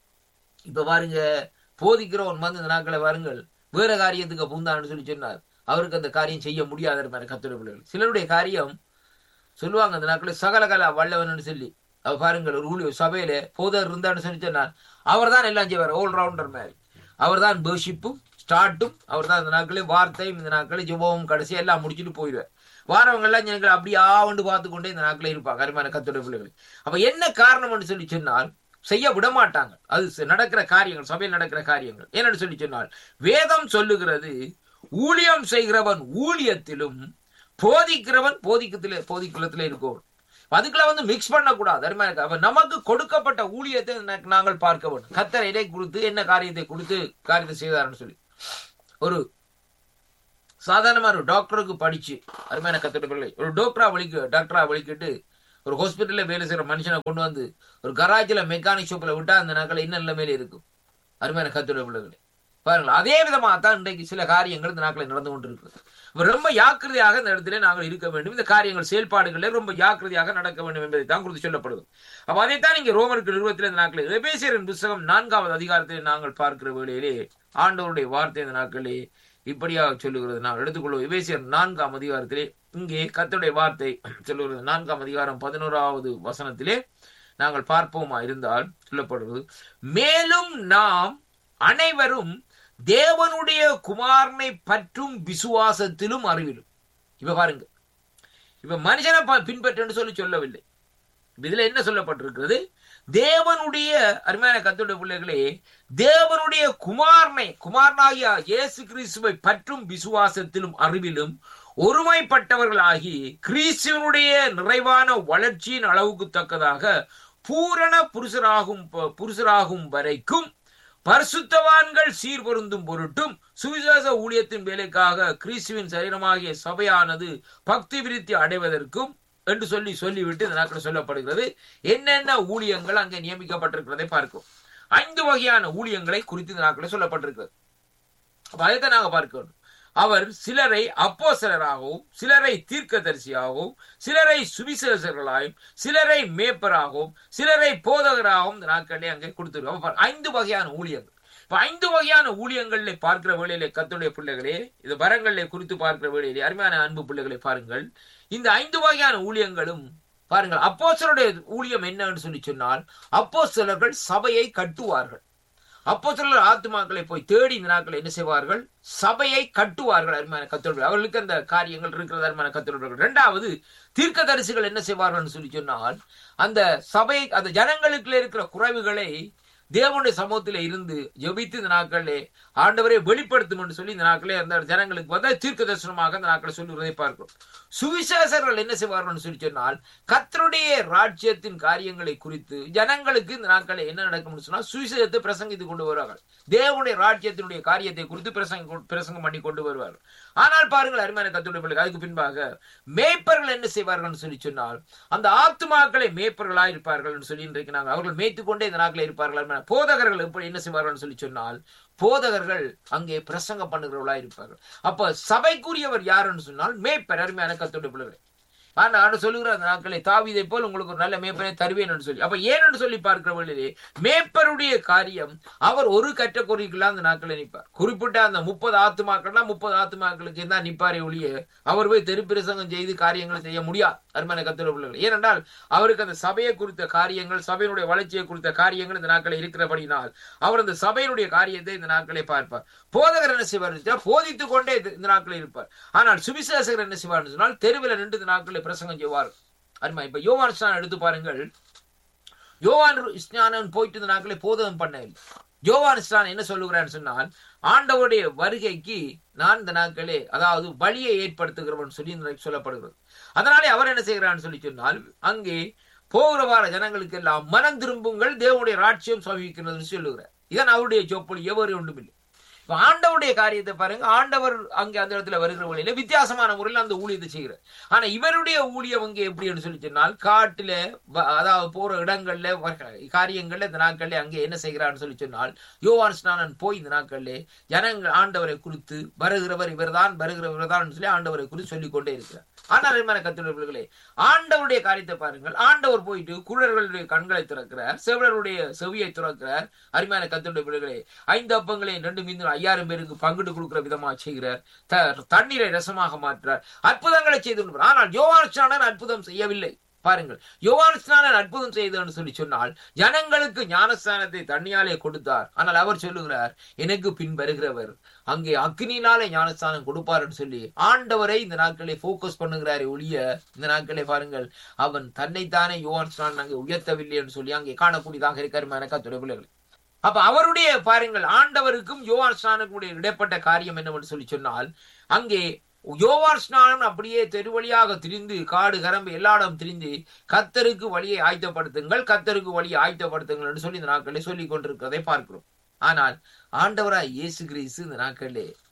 இப்ப பாருங்க போதிக்கிறவன் வந்து இந்த நாட்களை பாருங்கள் வேற காரியத்துக்கு பூந்தான்னு சொல்லி சொன்னார், அவருக்கு அந்த காரியம் செய்ய முடியாத கர்த்தருடைய பிள்ளைகள். சிலருடைய காரியம் சொல்லுவாங்க அந்த நாட்களில் சகல கலா வல்லவன் சொல்லி. அவ பாருங்கள் ஒரு ஊழிய சபையில போதர் இருந்தான்னு சொல்லி சொன்னார், அவர் தான் எல்லாம் செய்வார், ஆல் ரவுண்டர் மாதிரி. அவர் தான் பேர்ஷிப்பும் ஸ்டார்ட்டும், அவர் தான் இந்த நாட்களே வார்த்தையும் இந்த நாட்களே ஜெபமும் கடைசியா எல்லாம் முடிச்சுட்டு போயிடுவார். வாரவங்க எல்லாம் ஜனங்கள் அப்படி ஆவண்டு பார்த்து கொண்டே இந்த நாட்களே இருப்பாங்க அருமையான கர்த்தருடைய பிள்ளைகள். அப்ப என்ன காரணம் சொல்லி சொன்னால் செய்ய விட மாட்டாங்க. அது நடக்கிற காரியங்கள், சபையில் நடக்கிற காரியங்கள். என்னன்னு சொல்லி சொன்னால் வேதம் சொல்லுகிறது ஊழியம் செய்கிறவன் ஊழியத்திலும் போதிக்கிறவன் போதிக்கத்திலே போதிக்குளத்திலே இருக்கும். அதுக்குள்ள வந்து மிக்ஸ் பண்ணக்கூடாது. அருமையான அப்ப நமக்கு கொடுக்கப்பட்ட ஊழியத்தை நாங்கள் பார்க்க வேண்டும். கர்த்தர் இதை கொடுத்து என்ன காரியத்தை கொடுத்து காரியத்தை செய்தார்னு சொல்லி ஒரு சாதாரணமா ஒரு டாக்டருக்கு படிச்சு அருமையான கத்துடைய பிள்ளை ஒரு டாக்டரா வலிக்க டாக்டரா வலிக்கிட்டு ஒரு ஹாஸ்பிட்டல்ல வேலை செய்யற மனுஷனை கொண்டு வந்து ஒரு கராஜில மெக்கானிக் ஷாப்ல விட்டா அந்த நாட்கள் இன்னும் நிலைமையில இருக்கும். அருமையான கத்துடைய பிள்ளைகளை பாருங்கள். அதே விதமா தான் இன்றைக்கு சில காரியங்கள் இந்த நாட்களில் நடந்து கொண்டிருக்கிறது. ரொம்ப ஜாக்கிரதையாக இந்த இடத்துல நாங்கள் இருக்க வேண்டும். இந்த காரியங்கள் செயல்பாடுகளே ரொம்ப ஜாக்கிரதையாக நடக்க வேண்டும் என்பதை தான் குறித்து சொல்லப்படுது. அப்ப அதைத்தான் இங்க ரோமருக்கு நிறுவனத்தில் இந்த நாட்களில் எபேசியரின் புத்தகம் நான்காவது அதிகாரத்தில் நாங்கள் பார்க்கிற வேளையிலே ஆண்டவருடைய வார்த்தை இந்த நாட்களே இப்படியாக சொல்லுகிறது. நான் எடுத்துக்கொள்வோம். எபேசியர் நான்காம் அதிகாரத்திலே இங்கே கர்த்தருடைய வார்த்தை சொல்லுகிறது. நான்காம் அதிகாரம் பதினோராவது வசனத்திலே நாங்கள் பார்ப்போமா இருந்தால் சொல்லப்படுகிறது, மேலும் நாம் அனைவரும் தேவனுடைய குமாரனை பற்றும் விசுவாசத்திலும் அறிவிலும். இப்ப பாருங்க, இப்ப மனுஷனை பின்பற்று சொல்லி சொல்லவில்லை. இதுல என்ன சொல்லப்பட்டிருக்கிறது? தேவனுடைய அருமையான கர்த்தருடைய பிள்ளைகளே, தேவனுடைய குமாரனை குமாரனாகிய இயேசு கிறிஸ்துவை பற்றும் விசுவாசத்திலும் அறிவிலும் ஒருமைப்பட்டவர்களாகி கிறிஸ்துவனுடைய நிறைவான வளர்ச்சியின் அளவுக்கு தக்கதாக பூரண புருஷராகும் புருஷராகும் வரைக்கும் பரிசுத்தவான்கள் சீர்பொருந்தும் பொருட்டும் சுவிசேஷ ஊழியத்தின் வேலைக்காக கிறிஸ்துவின் சரீரமாகிய சபையானது பக்தி விருத்தி அடைவதற்கும் என்று சொல்லி சொல்லிவிட்டு இந்த நாட்கள் சொல்லப்படுகிறது. என்னென்ன ஊழியங்கள் அங்கே நியமிக்கப்பட்டிருக்கிறதை பார்க்கும். ஐந்து வகையான ஊழியங்களை குறித்து இந்த நாட்களில் சொல்லப்பட்டிருக்கிறது. அப்ப அதைத்தான் நாங்க பார்க்கணும். அவர் சிலரை அப்போஸ்தலராகவும் சிலரை தீர்க்கதரிசியாகவும் சிலரை சுவிசேஷர்களாயும் சிலரை மேய்ப்பராகவும் சிலரை போதகராகவும் இந்த நாட்களே அங்கே கொடுத்திருக்காங்க. ஐந்து வகையான ஊழியங்கள். இப்ப ஐந்து வகையான ஊழியங்களிலே பார்க்கிற வேளையிலே கர்த்தருடைய பிள்ளைகளே, இது வரங்களிலே குறித்து பார்க்கிற வேளையிலே அருமையான அன்பு பிள்ளைகளை பாருங்கள். இந்த ஐந்து வகையான ஊழியங்களும் பாருங்கள். அப்போஸ்தலருடைய ஊழியம் என்னன்னு சொல்லி சொன்னால், அப்போஸ்தலர்கள் சபையை கட்டுவார்கள். அப்போஸ்தலர் ஆத்துமாக்களை போய் தேடி இந்த நாட்களை என்ன செய்வார்கள்? சபையை கட்டுவார்கள். அருமையான கர்த்தருடைய அவர்களுக்கு அந்த காரியங்கள் இருக்கிறது. அருமையான கர்த்தருடைய இரண்டாவது, தீர்க்கதரிசிகள் என்ன செய்வார்கள் சொல்லி சொன்னால், அந்த சபை அந்த ஜனங்களுக்குள்ள இருக்கிற குறைவுகளை தேவனுடைய சமூகத்தில இருந்து ஜெபித்து இந்த நாட்களே ஆண்டவரை வெளிப்படுத்தும் என்று சொல்லி இந்த நாட்களே அந்த ஜனங்களுக்கு வந்து தீர்க்க தரிசனமாக இந்த நாட்களை சொல்லுவதை பார்க்கிறோம். சுவிசேஷர்கள் என்ன செய்வார்கள் சொல்லி சொன்னால், கர்த்தருடைய ராஜ்யத்தின் காரியங்களை குறித்து ஜனங்களுக்கு இந்த நாட்களை என்ன நடக்கும் சொன்னால் சுவிசேஷத்தை பிரசங்கித்து கொண்டு வருவார்கள். தேவனுடைய ராஜ்யத்தினுடைய காரியத்தை குறித்து பிரசங்க பிரசங்கம் பண்ணி கொண்டு வருவார்கள். ஆனால் பாருங்கள் அருமையான கர்த்தருடைய பிள்ளைகள், அதுக்கு பின்பாக மேய்ப்பர்கள் என்ன செய்வார்கள் சொல்லி சொன்னால், அந்த ஆத்துமாக்களை மேய்ப்பர்களாக இருப்பார்கள் என்று சொல்லி இன்றைக்கு நாங்கள் அவர்கள் மேய்த்து கொண்டே இந்த நாட்களை இருப்பார்கள். போதகர்கள் எப்படி என்ன செய்வார்கள் சொல்லி சொன்னால், போதகர்கள் அங்கே பிரசங்கம் பண்ணுகிறவர்களா இருப்பார்கள். அப்ப சபைக்குரியவர் யாருன்னு சொன்னால் மேய்ப்பர். அருமையான கர்த்தருடைய பிள்ளைகளே, ஆனா சொல்லுகிற அந்த நாட்களை தாவீதை போல் உங்களுக்கு ஒரு நல்ல மேய்ப்பரை தருவேன் என்று சொல்லி, அப்ப ஏன்னு சொல்லி பார்க்கிற வழியிலே மேய்ப்பருடைய காரியம் அவர் ஒரு கட்டக்குறிக்கெல்லாம் அந்த நாட்களை நிற்பார். குறிப்பிட்ட அந்த முப்பது ஆத்துமாக்கள்னா முப்பது ஆத்துமாக்களுக்கு தான் நிற்பாரே ஒழிய அவர் போய் தெருப்பிரசங்கம் செய்து காரியங்களை செய்ய முடியாது. அருமையான கர்த்தருடைய பிள்ளைகள், ஏனென்றால் அவருக்கு அந்த சபையை குறித்த காரியங்கள் சபையினுடைய வளர்ச்சியை குறித்த காரியங்கள் இந்த நாட்களை இருக்கிறபடினால் அவர் அந்த சபையினுடைய காரியத்தை இந்த நாட்களை பார்ப்பார். போதகர் என்ன செய்வார்? போதித்துக் கொண்டே இந்த நாட்களை இருப்பார். ஆனால் சுவிசேஷகர் என்ன செய்வார் சொன்னால் தெருவில் நின்று இந்த நாட்களை பிரசங்கம் செய்வார். அருமை. இப்ப யோவான் ஸ்நானம் எடுத்து பாருங்கள். யோவான் ஸ்நானம் போயிட்டு இந்த நாட்களை போதகம் பண்ண இல்லை. யோவான் ஸ்நானம் என்ன சொல்லுகிறான்னு சொன்னால், ஆண்டவருடைய வருகைக்கு நான் இந்த நாட்களே அதாவது வழியை ஏற்படுத்துகிறவன் சொல்லி சொல்லப்படுகிறது. அதனாலே அவர் என்ன செய்கிறான்னு சொல்லி சொன்னால், அங்கே போகிற வார ஜனங்களுக்கு எல்லாம் மனம் திரும்புங்கள், தேவனுடைய ராட்சியம் சமீபிக்கிறது சொல்லுகிறார். இதன் அவருடைய சொப்பொழி எவரு ஒன்றும் இல்லை. ஆண்டவருடைய காரியத்தை பாருங்க. ஆண்டவர் அங்கே அந்த இடத்துல வருகிற வழியில வித்தியாசமான முறையில் அந்த ஊழியத்தை செய்கிறார். ஆனா இவருடைய ஊழியம் அங்கே எப்படி சொல்லி சொன்னால், காட்டுல அதாவது போற இடங்கள்ல காரியங்கள்ல இந்த நாட்கள்ல அங்கே என்ன செய்கிறான்னு சொல்லி சொன்னால், யோவான் ஸ்நானன் போய் இந்த நாட்கள்ல ஜனங்கள் ஆண்டவரை குறித்து வருகிறவர் இவர்தான் வருகிறவர் தான் சொல்லி ஆண்டவரை குறித்து சொல்லிக் கொண்டே இருக்கிறார். ஆனால் அருமையான கர்த்தருடைய பிள்ளைகளே, ஆண்டவருடைய காரியத்தை பாருங்கள். ஆண்டவர் போயிட்டு குருடர்களுடைய கண்களை திறக்கிறார், செவிடருடைய செவியை திறக்கிறார். அருமையான கர்த்தருடைய பிள்ளைகளே, ஐந்து அப்பங்களை ரெண்டு மீன் ஐயாயிரம் பேருக்கு பங்கிட்டு கொடுக்கிற விதமா செய்கிறார். தண்ணீரை ரசமாக மாற்றார். அற்புதங்களை செய்து. ஆனால் யோவான் ஸ்நானன் அற்புதம் செய்யவில்லை. பாருங்கள், யோவான் ஸ்நானன் அற்புதம் செய்தன்னு சொல்லி சொன்னால் ஜனங்களுக்கு ஞானஸ்நானத்தை தண்ணியாலே கொடுத்தார். ஆனால் அவர் சொல்லுகிறார், எனக்கு பின் வருகிறவர் அங்கே அக்னியினாலே ஞானஸ்நானம் கொடுப்பார்னு சொல்லி ஆண்டவரை இந்த நாட்களை போக்கஸ் பண்ணுகிறாரே ஒழிய இந்த நாட்களை பாருங்கள் அவன் தன்னைத்தானே யோவான் ஸ்நானன் அங்கே உயர்த்தவில்லை என்று சொல்லி அங்கே காணக்கூடியதாக இருக்கிற கர்த்தருடைய பிள்ளைகள். அப்ப அவருடைய பாருங்கள் ஆண்டவருக்கும் யோவான் ஸ்நானனுக்கும் இடைப்பட்ட காரியம் என்னவென்று சொல்லி சொன்னால், அங்கே யோவான் ஸ்நானன் அப்படியே தெருவழியாக திரிந்து காடு கரம்பு எல்லா இடம் திரிந்து கர்த்தருக்கு வழியை ஆயத்தப்படுத்துங்கள் கர்த்தருக்கு வழியை ஆயத்தப்படுத்துங்கள் என்று சொல்லி இந்த நாட்களிலே சொல்லிக் கொண்டிருக்கிறதை பார்க்கிறோம். ஆனால் ஆண்டவராய் இயேசு கிறிஸ்து இந்த நாட்களிலே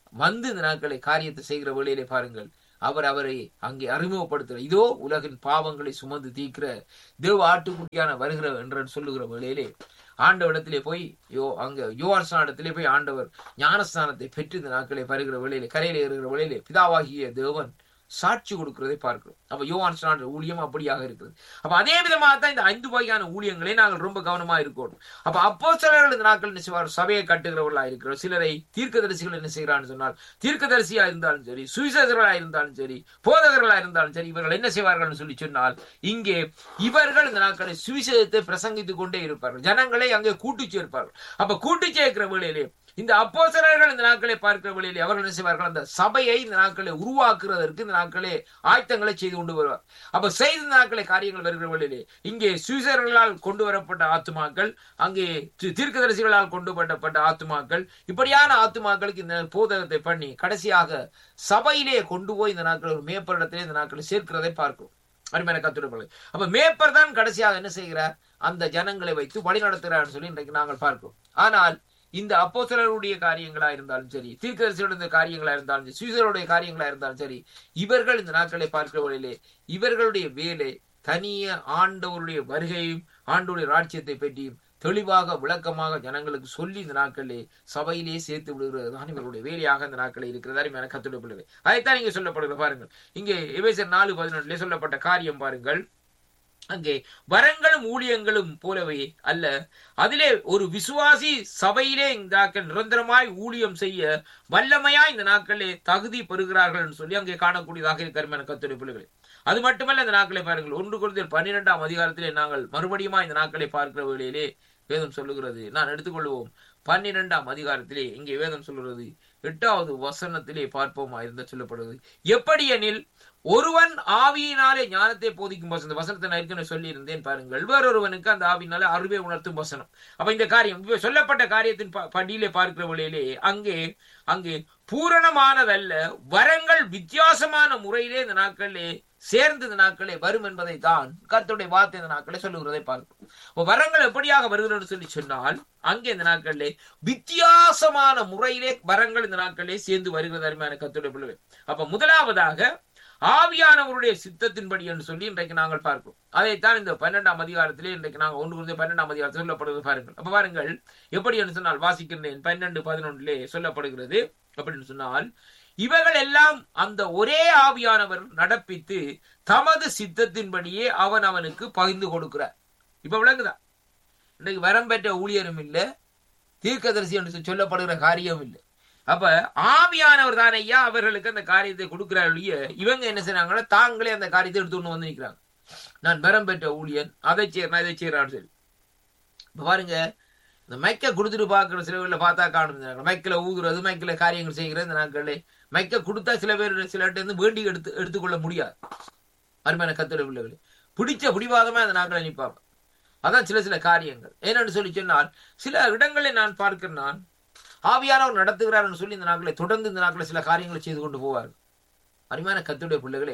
வந்து இந்த நாட்களை காரியத்தை செய்கிற வேளையிலே பாருங்கள், அவர் அவரை அங்கே அறிமுகப்படுத்துகிற, இதோ உலகின் பாவங்களை சுமந்து தீர்க்கிற தேவ ஆட்டுக்குட்டியான வருகிற என்று சொல்லுகிற வேளையிலே ஆண்டவரிடத்திலே போய் யோ அங்க யோவான்ஸ்நானத்திலே போய் ஆண்டவர் ஞானஸ்தானத்தை பெற்று இந்த நாட்களை வருகிற வேளையிலே கரையிலே இருக்கிற வேளையிலே பிதாவாகிய தேவன் சாட்சி கொடுக்கிறதை பார்க்கிறோம். அப்ப யோவான்ஸ்நான ஊழியம் அப்படியாக இருக்கிறது. அப்ப அதே விதமாக தான் இந்த ஐந்து வகையான ஊழியங்களை நாங்கள் ரொம்ப கவனமா இருக்கணும். அப்ப அப்போஸ்தலர்கள் இந்த நாட்கள் என்ன செய்வார், சபையை கட்டுகிறவர்களா இருக்கிறோம். சிலரை தீர்க்கதரிசிகள் என்ன செய்கிறான்னு சொன்னால், தீர்க்கதரிசியா இருந்தாலும் சரி, சுவிசேஷர்களா இருந்தாலும் சரி, போதகர்களா இருந்தாலும் சரி, இவர்கள் என்ன செய்வார்கள் சொல்லி சொன்னால், இங்கே இவர்கள் இந்த நாட்களை சுவிசேஷத்தை பிரசங்கித்துக் கொண்டே இருப்பார்கள், ஜனங்களை அங்கே கூட்டு சேர்ப்பார்கள். அப்ப கூட்டு சேர்க்கிற வேளையிலே இந்த அப்போஸ்தலர்கள் இந்த நாட்களை பார்க்கிற வழியிலே அவர்கள் என்ன செய்வார்கள், அந்த சபையை இந்த நாட்களை உருவாக்குறதற்கு இந்த நாட்களே ஆயத்தங்களை செய்து கொண்டு வருவார். அப்ப செய்த நாட்களை காரியங்கள் வருகிற வழியிலே இங்கே சுவிசேஷர்களால் கொண்டு வரப்பட்ட ஆத்துமாக்கள், அங்கே தீர்க்கதரிசிகளால் கொண்டு வரப்பட்ட ஆத்துமாக்கள், இப்படியான ஆத்துமாக்களுக்கு இந்த போதகத்தை பண்ணி கடைசியாக சபையிலே கொண்டு போய் இந்த நாட்கள் ஒரு மேற்பரிடத்திலே இந்த நாட்களை சேர்க்கிறதை பார்க்கிறோம். அருமையான கர்த்தருடைய. அப்ப மேய்ப்பர் தான் கடைசியாக என்ன செய்கிறார், அந்த ஜனங்களை வைத்து வழி நடத்துகிறார் சொல்லி இன்றைக்கு நாங்கள் பார்க்கிறோம். ஆனால் இந்த அப்போஸ்தலருடைய காரியங்களா இருந்தாலும் சரி, தீர்க்கதரிசிகளுடைய காரியங்களா இருந்தாலும் சரி, சுவிசேஷருடைய காரியங்களா இருந்தாலும் சரி, இவர்கள் இந்த நாட்களை பார்க்கிற வழியிலே இவர்களுடைய வேலை தனிய ஆண்டவருடைய வருகையும் ஆண்டவருடைய ராஜ்யத்தை பற்றியும் தெளிவாக விளக்கமாக ஜனங்களுக்கு சொல்லி இந்த நாட்களிலே சபையிலே சேர்த்து விடுகிறது தான் இவர்களுடைய வேலையாக இந்த நாட்களில் இருக்கிறது. அருமையான கர்த்தருடைய பிள்ளைகளே, அதைத்தான் இங்கே சொல்லப்படுகிறது பாருங்கள். இங்கே எபேசியர் நாலு பதினொன்றிலே சொல்லப்பட்ட காரியம் பாருங்கள். அங்கே வரங்களும் ஊழியங்களும் போலவே அல்ல, அதிலே ஒரு விசுவாசி சபையிலே இந்த நாட்கள் நிரந்தரமாய் ஊழியம் செய்ய வல்லமையாய் இந்த நாட்களே தகுதி பெறுகிறார்கள் என்று சொல்லி அங்கே காணக்கூடியதாக இருக்கிற கர்த்தருடைய பிள்ளைகளே. அது மட்டுமல்ல, இந்த நாட்களை பாருங்கள், ஒன்று கொரிந்தியர் பன்னிரெண்டாம் அதிகாரத்திலே நாங்கள் மறுபடியும் இந்த நாட்களை பார்க்கிற வேளையிலே வேதம் சொல்லுகிறது. நான் எடுத்துக்கொள்வோம் பன்னிரெண்டாம் அதிகாரத்திலே இங்கே வேதம் சொல்லுகிறது, எட்டாவது வசனத்திலே பார்ப்போமா இருந்த சொல்லப்படுவது, எப்படி எனில் ஒருவன் ஆவியினாலே ஞானத்தை போதிக்கும் வசனம். வசனத்தை நான் ஏற்கனவே சொல்லி இருந்தேன் பாருங்கள், வேறொருவனுக்கு அந்த ஆவியினாலே அறிவை உணர்த்தும் வசனம். அப்ப இந்த காரியம் சொல்லப்பட்ட காரியத்தின் படியிலே பார்க்கிற வழியிலே அங்கே அங்கே பூரணமானதல்ல, வரங்கள் வித்தியாசமான முறையிலே இந்த நாட்களிலே சேர்ந்து இந்த நாட்களே வரும் என்பதை தான் கர்த்தருடைய வார்த்தை இந்த நாட்களே சொல்லுகிறதை பார்க்கிறோம். வரங்கள் எப்படியாக வருகிறது சொல்லி சொன்னால், அங்கே இந்த நாட்களிலே வித்தியாசமான முறையிலே வரங்கள் இந்த நாட்களிலே சேர்ந்து வருகிறது. அருமையான கர்த்தருடைய பிள்ளைகளே, அப்ப முதலாவதாக ஆவியானவருடைய சித்தத்தின்படி என்று சொல்லி இன்றைக்கு நாங்கள் பார்க்கிறோம். அதைத்தான் இந்த பன்னெண்டாம் அதிகாரத்திலே இன்றைக்கு நாங்கள் ஒன்று குறித்த பன்னெண்டாம் அதிகாரத்தில் சொல்லப்படுவது பாருங்கள். அப்ப பாருங்கள் எப்படி என்று சொன்னால், வாசிக்கின்றேன் பன்னெண்டு பதினொன்றிலே சொல்லப்படுகிறது. அப்படின்னு சொன்னால், இவர்கள் எல்லாம் அந்த ஒரே ஆவியானவர் நடப்பித்து தமது சித்தத்தின்படியே அவன் அவனுக்கு பகிர்ந்து கொடுக்கிறார். இப்ப விளங்குதா? இன்னைக்கு வரம் பெற்ற ஊழியரும் இல்லை, தீர்க்கதரிசி என்று சொல்லப்படுகிற காரியம் இல்லை. அப்ப ஆவியானவர் தான் ஐயா அவர்களுக்கு அந்த காரியத்தை கொடுக்கிறார்கள். இவங்க என்ன செய்யறாங்கன்னா தாங்களே அந்த காரியத்தை எடுத்து கொண்டு வந்து நிற்கிறாங்க. நான் வரம் பெற்ற ஊழியன், அதை செய்யறேன் இதை செய்யறான்னு சொல்லி. இப்ப பாருங்க, இந்த மைக்க கொடுத்துட்டு பாக்குற சில பேர்ல பார்த்தா காணும், மைக்கில ஊதுறது, மைக்கில காரியங்கள் செய்கிறது. இந்த நாட்களே மைக்க கொடுத்தா சில பேர் சிலர்கிட்ட இருந்து வேண்டி எடுத்து எடுத்துக்கொள்ள முடியாது. அருமையான கர்த்தருடைய பிள்ளைகளே, பிடிச்ச பிடிவாதமா இந்த நாட்களை நிற்பாங்க. அதான் சில சில காரியங்கள் என்னன்னு சொல்லி சொன்னால், சில இடங்களை நான் பார்க்கிறேன், நான் ஆவியானவர் நடத்துகிறார் சொல்லி இந்த நாட்களை தொடர்ந்து இந்த நாட்களை சில காரியங்களை செய்து கொண்டு போவார்கள். அருமையான கர்த்தருடைய பிள்ளைகளே,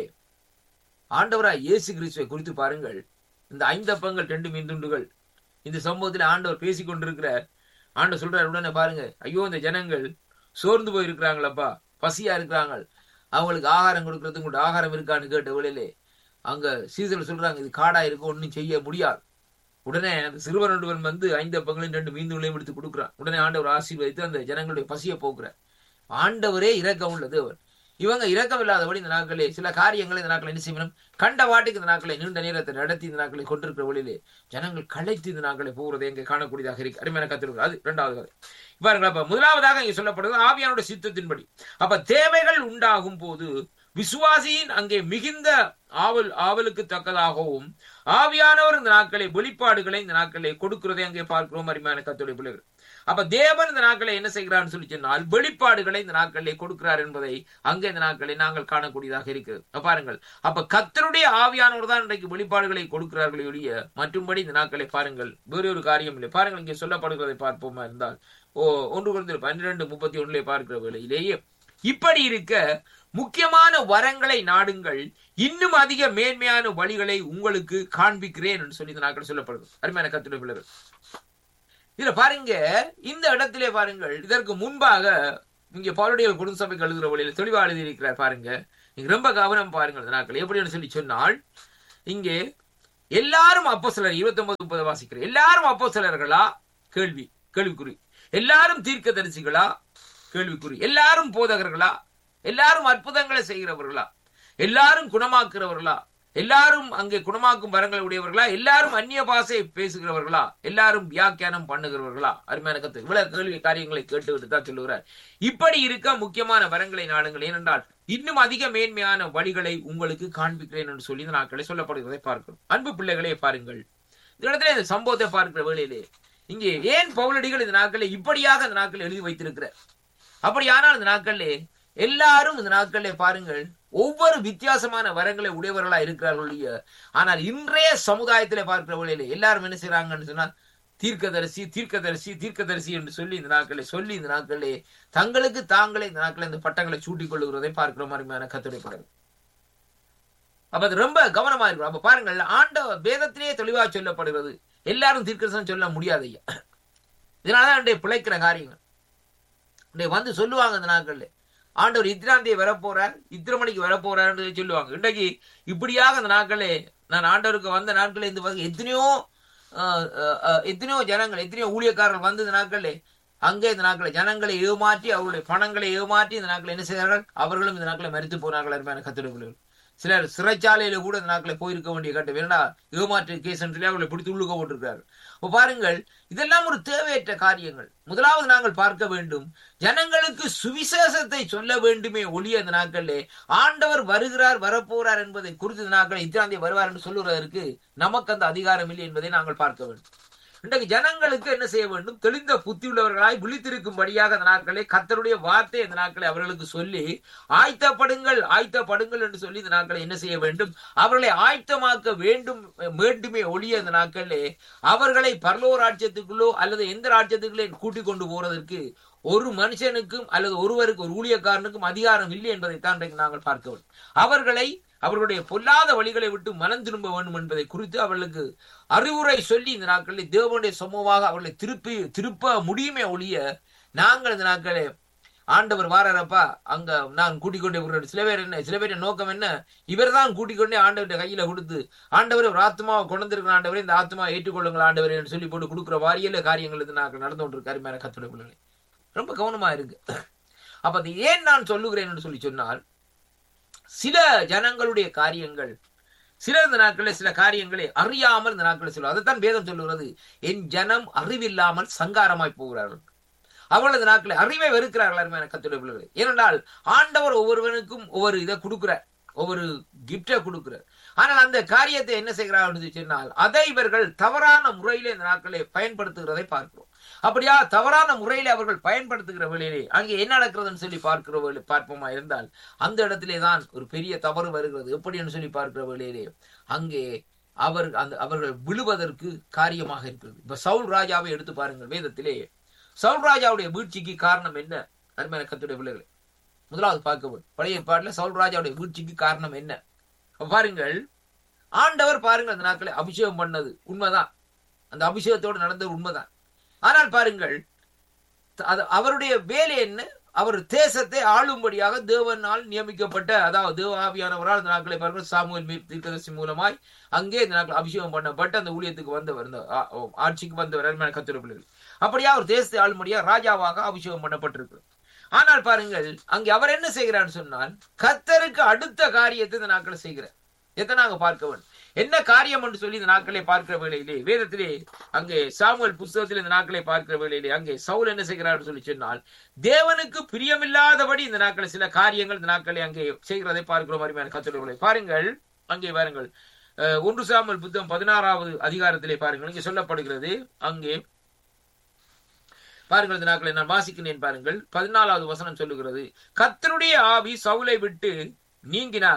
ஆண்டவராய் இயேசு கிறிஸ்துவை குறித்து பாருங்கள். இந்த ஐந்தப்பங்கள் ரெண்டு மீன் துண்டுகள் இந்த சம்பவத்தில் ஆண்டவர் பேசிக் கொண்டிருக்கிறார். ஆண்டவர் சொல்றார், உடனே பாருங்க, ஐயோ இந்த ஜனங்கள் சோர்ந்து போயிருக்கிறாங்களப்பா, பசியா இருக்கிறாங்க, அவங்களுக்கு ஆகாரம் கொடுக்கறதுக்கு கூட ஆகாரம் இருக்கான்னு கேட்ட வேளையிலே அங்க சீசல் சொல்றாங்க, இது காடா இருக்கும், ஒன்னும் செய்ய முடியாது. உடனே அந்த சிறுவன் ஒருவன் வந்து ஐந்து அப்பங்களையும் ரெண்டு மீன்களையும் எடுத்து கொடுக்குறான். உடனே ஆண்டவர் ஆசீர்வதித்து அந்த ஜனங்களுடைய பசியை போக்குறார். ஆண்டவரே இரக்கம் உள்ள தேவன். இவங்க இரக்கம் இல்லாதபடி இந்த நாட்களே சில காரியங்களை இந்த நாட்களை என்ன செய்யணும், கண்ட வாட்டுக்கு இந்த நாட்களை நீண்ட நேரத்தை நடத்தி இந்த நாட்களை கொண்டிருக்கிற வழியிலே ஜனங்கள் களைத்து இந்த நாட்களை போகிறதை எங்க காணக்கூடியதாக இருக்கு. அருமையான கத்திருக்கிறது. அது இரண்டாவது கதை பாருங்கள். அப்ப முதலாவதாக இங்க சொல்லப்படுறது ஆவியானோட சித்தத்தின்படி. அப்ப தேவைகள் உண்டாகும் போது விசுவாசியின் அங்கே மிகுந்த ஆவல் ஆவலுக்கு தக்கதாகவும் ஆவியானவர் இந்த நாட்களை வெளிப்பாடுகளை இந்த நாட்களை கொடுக்கிறதை அங்கே பார்க்கிறோம். அருமையான கர்த்தருடைய பிள்ளைகள், அப்ப தேவன் இந்த நாட்களை என்ன செய்கிறான்னு சொல்லி சொன்னால் வெளிப்பாடுகளை இந்த நாட்களை கொடுக்கிறார் என்பதை அங்கே இந்த நாட்களை நாங்கள் காணக்கூடியதாக இருக்கிறது. பாருங்கள், அப்ப கர்த்தருடைய ஆவியானவர் தான் இன்றைக்கு வெளிப்பாடுகளை கொடுக்கிறார்களே ஒழிய மற்றும்படி இந்த நாட்களை பாருங்கள் வேறு ஒரு காரியம் இல்லை. பாருங்கள், இங்கே சொல்லப்படுகிறதை பார்ப்போமா இருந்தால் ஓ ஒன்று குழந்தை பன்னிரண்டு முப்பத்தி ஒன்றிலே பார்க்கிற வேளையிலேயே இப்படி இருக்க முக்கியமான வரங்களை நாடுங்கள், இன்னும் அதிக மேன்மையான வழிகளை உங்களுக்கு காண்பிக்கிறேன் என்று சொல்லி இந்த நாட்கள் சொல்லப்படுது. அருமையான கர்த்தருடைய பிள்ளைகள், இதுல பாருங்க, இந்த இடத்திலே பாருங்கள், இதற்கு முன்பாக இங்க பவுலுடைய குடும்ப சபைக்கு எழுதுகிற வழியில தெளிவா எழுதியிருக்கிறார் பாருங்க. நீங்க ரொம்ப கவனம் பாருங்கள் இந்த நாட்கள் எப்படின்னு சொல்லி சொன்னால், இங்கே எல்லாரும் அப்போஸ்தலர் இருபத்தி ஒன்பது முப்பது வாசிக்கிற எல்லாரும் அப்போஸ்தலர்களா? கேள்வி கேள்விக்குறி. எல்லாரும் தீர்க்கதரிசிகளா? கேள்விக்குறி. எல்லாரும் போதகர்களா? எல்லாரும் அற்புதங்களை செய்கிறவர்களா? எல்லாரும் குணமாக்குறவர்களா? எல்லாரும் அங்கே குணமாக்கும் வரங்களை உடையவர்களா? எல்லாரும் அந்நிய பாஷை பேசுகிறவர்களா? எல்லாரும் வியாக்கியானம் பண்ணுகிறவர்களா? அருமையான கத்து இவ்வளவு கேள்வி காரியங்களை கேட்டுவிட்டு தான் சொல்லுகிறார். இப்படி இருக்க முக்கியமான வரங்களை நாடுங்கள், ஏனென்றால் இன்னும் அதிக மேன்மையான வழிகளை உங்களுக்கு காண்பிக்கிறேன் என்று சொல்லி இந்த நாட்களை சொல்லப்படுகிறதை பார்க்கிறோம். அன்பு பிள்ளைகளே பாருங்கள், இந்த இடத்துல இந்த சம்பவத்தை பார்க்கிற வேளையிலே இங்கே ஏன் பவுலடிகள் இந்த நாட்களை இப்படியாக இந்த நாட்கள் எழுதி வைத்திருக்கிறார்? அப்படியானால் இந்த நாட்களிலே எல்லாரும் இந்த நாட்களிலே பாருங்கள் ஒவ்வொரு வித்தியாசமான வரங்களை உடையவர்களா இருக்கிறார்கள். ஆனால் இன்றைய சமுதாயத்திலே பார்க்கிற வேளையிலே எல்லாரும் என்ன செய்யறாங்கன்னு சொன்னா, தீர்க்கதரிசி தீர்க்கதரிசி தீர்க்கதரிசி என்று சொல்லி இந்த நாட்களை சொல்லி இந்த நாட்களே தங்களுக்கு தாங்களே இந்த நாட்களை இந்த பட்டங்களை சூட்டிக் கொள்ளுகிறதை பார்க்கிற மாதிரியான கத்துடைய படம். அப்ப அது ரொம்ப கவனமா இருக்கும். அப்ப பாருங்கள், ஆண்ட வேதத்திலேயே தெளிவாக சொல்லப்படுகிறது, எல்லாரும் தீர்க்கதரிசனம் சொல்ல முடியாது ஐயா. இதனாலதான் என்னுடைய பிழைக்கிற காரியங்கள் வந்து சொல்லுவாங்க இந்த நாட்கள்ல, ஆண்டவர் இத்தனாம் தேதி வரப்போறார், இத்தனை மணிக்கு வரப்போறார் சொல்லுவாங்க. இன்றைக்கு இப்படியாக அந்த நாட்களே நான் ஆண்டவருக்கு வந்த நாட்களே இந்த எத்தனையோ எத்தனையோ ஜனங்கள் எத்தனையோ ஊழியக்காரர்கள் வந்து இந்த நாட்களே அங்கே இந்த நாட்களை ஜனங்களை ஏமாற்றி அவர்களுடைய பணங்களை ஏமாற்றி இந்த நாட்களை என்ன செய்தார்கள்? அவர்களும் இந்த நாட்களை மரித்து போனார்கள். அருமையான கர்த்தருடைய பிள்ளைகள், சிலர் சிறைச்சாலையில கூட இந்த நாட்களை போயிருக்க வேண்டிய கட்ட வேண்டா ஏமாற்று கேஸ் என்று அவர்களை பிடித்து உள்ளுக்க போட்டிருக்கிறார்கள். இப்போ பாருங்கள், இதெல்லாம் ஒரு தேவையற்ற காரியங்கள். முதலாவது நாங்கள் பார்க்க வேண்டும், ஜனங்களுக்கு சுவிசேஷத்தை சொல்ல வேண்டுமே ஒளிய இந்த நாட்களிலே ஆண்டவர் வருகிறார் வரப்போறார் என்பதை குறித்து இந்த நாட்களை இத்திராந்தி வருவார் என்று சொல்லுவதற்கு நமக்கு அந்த அதிகாரம் இல்லை என்பதை நாங்கள் பார்க்க வேண்டும். இன்றைக்கு ஜனங்களுக்கு என்ன செய்ய வேண்டும்? தெளிந்த புத்தி உள்ளவர்களாய் விழித்திருக்கும்படியாக அந்த நாட்களை கர்த்தருடைய வார்த்தை இந்த நாட்களை அவர்களுக்கு சொல்லி ஆயத்தப்படுங்கள் ஆயத்தப்படுங்கள் என்று சொல்லி இந்த நாட்களை என்ன செய்ய வேண்டும்? அவர்களை ஆயத்தமாக்க வேண்டும் வேண்டுமே ஒளிய இந்த நாட்களே அவர்களை பரலோக ராஜ்யத்துக்குள்ளோ அல்லது எந்த ராஜ்யத்துக்குள்ளே கூட்டிக் கொண்டு போறதற்கு ஒரு மனுஷனுக்கும் அல்லது ஒருவருக்கு ஒரு ஊழியக்காரனுக்கும் அதிகாரம் இல்லை என்பதைத்தான் நாங்கள் பார்க்க வேண்டும். அவர்களை அவர்களுடைய பொல்லாத வழிகளை விட்டு மனம் திரும்ப வேண்டும் என்பதை குறித்து அவர்களுக்கு அறிவுரை சொல்லி இந்த நாட்களில் தேவனுடைய சமூகமாக அவர்களை திருப்பி திருப்ப முடியுமே ஒழிய நாங்கள் இந்த நாட்களே ஆண்டவர் வாரப்பா அங்க நான் கூட்டிக் கொண்டே விடுறேன். சில பேர் என்ன சில பேர் நோக்கம் என்ன? இவர் தான் கூட்டிக் கொண்டே ஆண்டவருடைய கையில கொடுத்து ஆண்டவர் ஒரு ஆத்மாவை கொண்டிருக்கிற ஆண்டவரை இந்த ஆத்மாவை ஏற்றுக்கொள்ளுங்கள் ஆண்டவர் என்று சொல்லி போட்டு கொடுக்குற வாரியல காரியங்கள் இது நாங்கள் நடந்து கொண்டிருக்காரு. மேல கத்துடைய பிள்ளைகளை ரொம்ப கவனமா இருக்கு. அப்ப அது ஏன் நான் சொல்லுகிறேன் என்று சொல்லி சொன்னால், சில ஜனங்களுடைய காரியங்கள் சில இந்த நாட்களில் சில காரியங்களை அறியாமல் இந்த நாட்களில் சொல்லுவார். அதைத்தான் வேதம் சொல்லுகிறது, என் ஜனம் அறிவில்லாமல் சங்காரமாய் போகிறார்கள். அவர்களது நாட்களில் அறிவை வெறுக்கிறார்கள் கர்த்தருடைய பிள்ளைகளை. ஏனென்றால் ஆண்டவர் ஒவ்வொருவனுக்கும் ஒவ்வொரு இதை கொடுக்கிறார், ஒவ்வொரு கிஃப்டை கொடுக்கிறார். ஆனால் அந்த காரியத்தை என்ன செய்கிறார்கள் சொன்னால் அதை இவர்கள் தவறான முறையிலே இந்த நாட்களை பயன்படுத்துகிறதை பார்க்கிறோம். அப்படியா தவறான முறையிலே அவர்கள் பயன்படுத்துகிற வேளையிலே அங்கே என்ன நடக்கிறதுன்னு சொல்லி பார்க்கிற வேலை பார்ப்போமா இருந்தால் அந்த இடத்திலே தான் ஒரு பெரிய தவறு வருகிறது. எப்படின்னு சொல்லி பார்க்கிற வேளையிலே அங்கே அவர் அந்த அவர்கள் விழுவதற்கு காரியமாக இருக்கிறது. இப்ப சவுல் ராஜாவை எடுத்து பாருங்கள். வேதத்திலே சவுல் ராஜாவுடைய வீழ்ச்சிக்கு காரணம் என்ன? அருமையான கர்த்தருடைய பிள்ளைகளை முதலாவது பார்க்க வேண்டும். பழைய ஏற்பாட்டுல சவுல் ராஜாவுடைய வீழ்ச்சிக்கு காரணம் என்ன? பாருங்கள், ஆண்டவர் பாருங்கள் அந்த நாட்களை அபிஷேகம் பண்ணது உண்மைதான், அந்த அபிஷேகத்தோடு நடந்தது உண்மைதான். ஆனால் பாருங்கள், அவருடைய வேலை என்ன? அவர் தேசத்தை ஆளும்படியாக தேவனால் நியமிக்கப்பட்ட, அதாவது தேவ ஆவியானவரால் இந்த நாட்களை பாருங்கள் சாமுவேல் தீர்க்கதரிசி மூலமாய் அங்கே இந்த நாட்கள் அபிஷேகம் பண்ணப்பட்ட அந்த ஊழியத்துக்கு வந்தவர், இந்த ஆட்சிக்கு வந்தவர் அருமையான கர்த்தருடைய பிள்ளைகள். அப்படியா அவர் தேசத்தை ஆளும்படியாக ராஜாவாக அபிஷேகம் பண்ணப்பட்டிருக்கு. ஆனால் பாருங்கள், அங்கே அவர் என்ன செய்கிறார் சொன்னால் கர்த்தருக்கு அடுத்த காரியத்தை இந்த நாட்களை செய்கிறார். எத்தனை நாங்க பார்க்க வேண்டும் என்ன காரியம் என்று சொல்லி இந்த நாட்களை பார்க்கிற வேளையிலே வேதத்திலே அங்கே சாமுவேல் புத்தகத்தில் இந்த நாட்களை பார்க்கிற வேளையிலே அங்கே சவுல் என்ன செய்கிறார் சொல்லி சொன்னால் தேவனுக்கு பிரியமில்லாதபடி இந்த நாட்களை சில காரியங்கள் இந்த நாட்களை அங்கே செய்கிறதை பார்க்கிற மாதிரி கர்த்தருடைய பாருங்கள். அங்கே பாருங்கள், ஒன்று சாமுவேல் புத்தகம் பதினாறாவது அதிகாரத்திலே பாருங்கள், இங்கே சொல்லப்படுகிறது. அங்கே பாருங்கள், இந்த நாட்களை நான் வாசிக்கிறேன் பாருங்கள். பதினாலாவது வசனம் சொல்லுகிறது, கர்த்தருடைய ஆவி சவுலை விட்டு நீங்கினார்,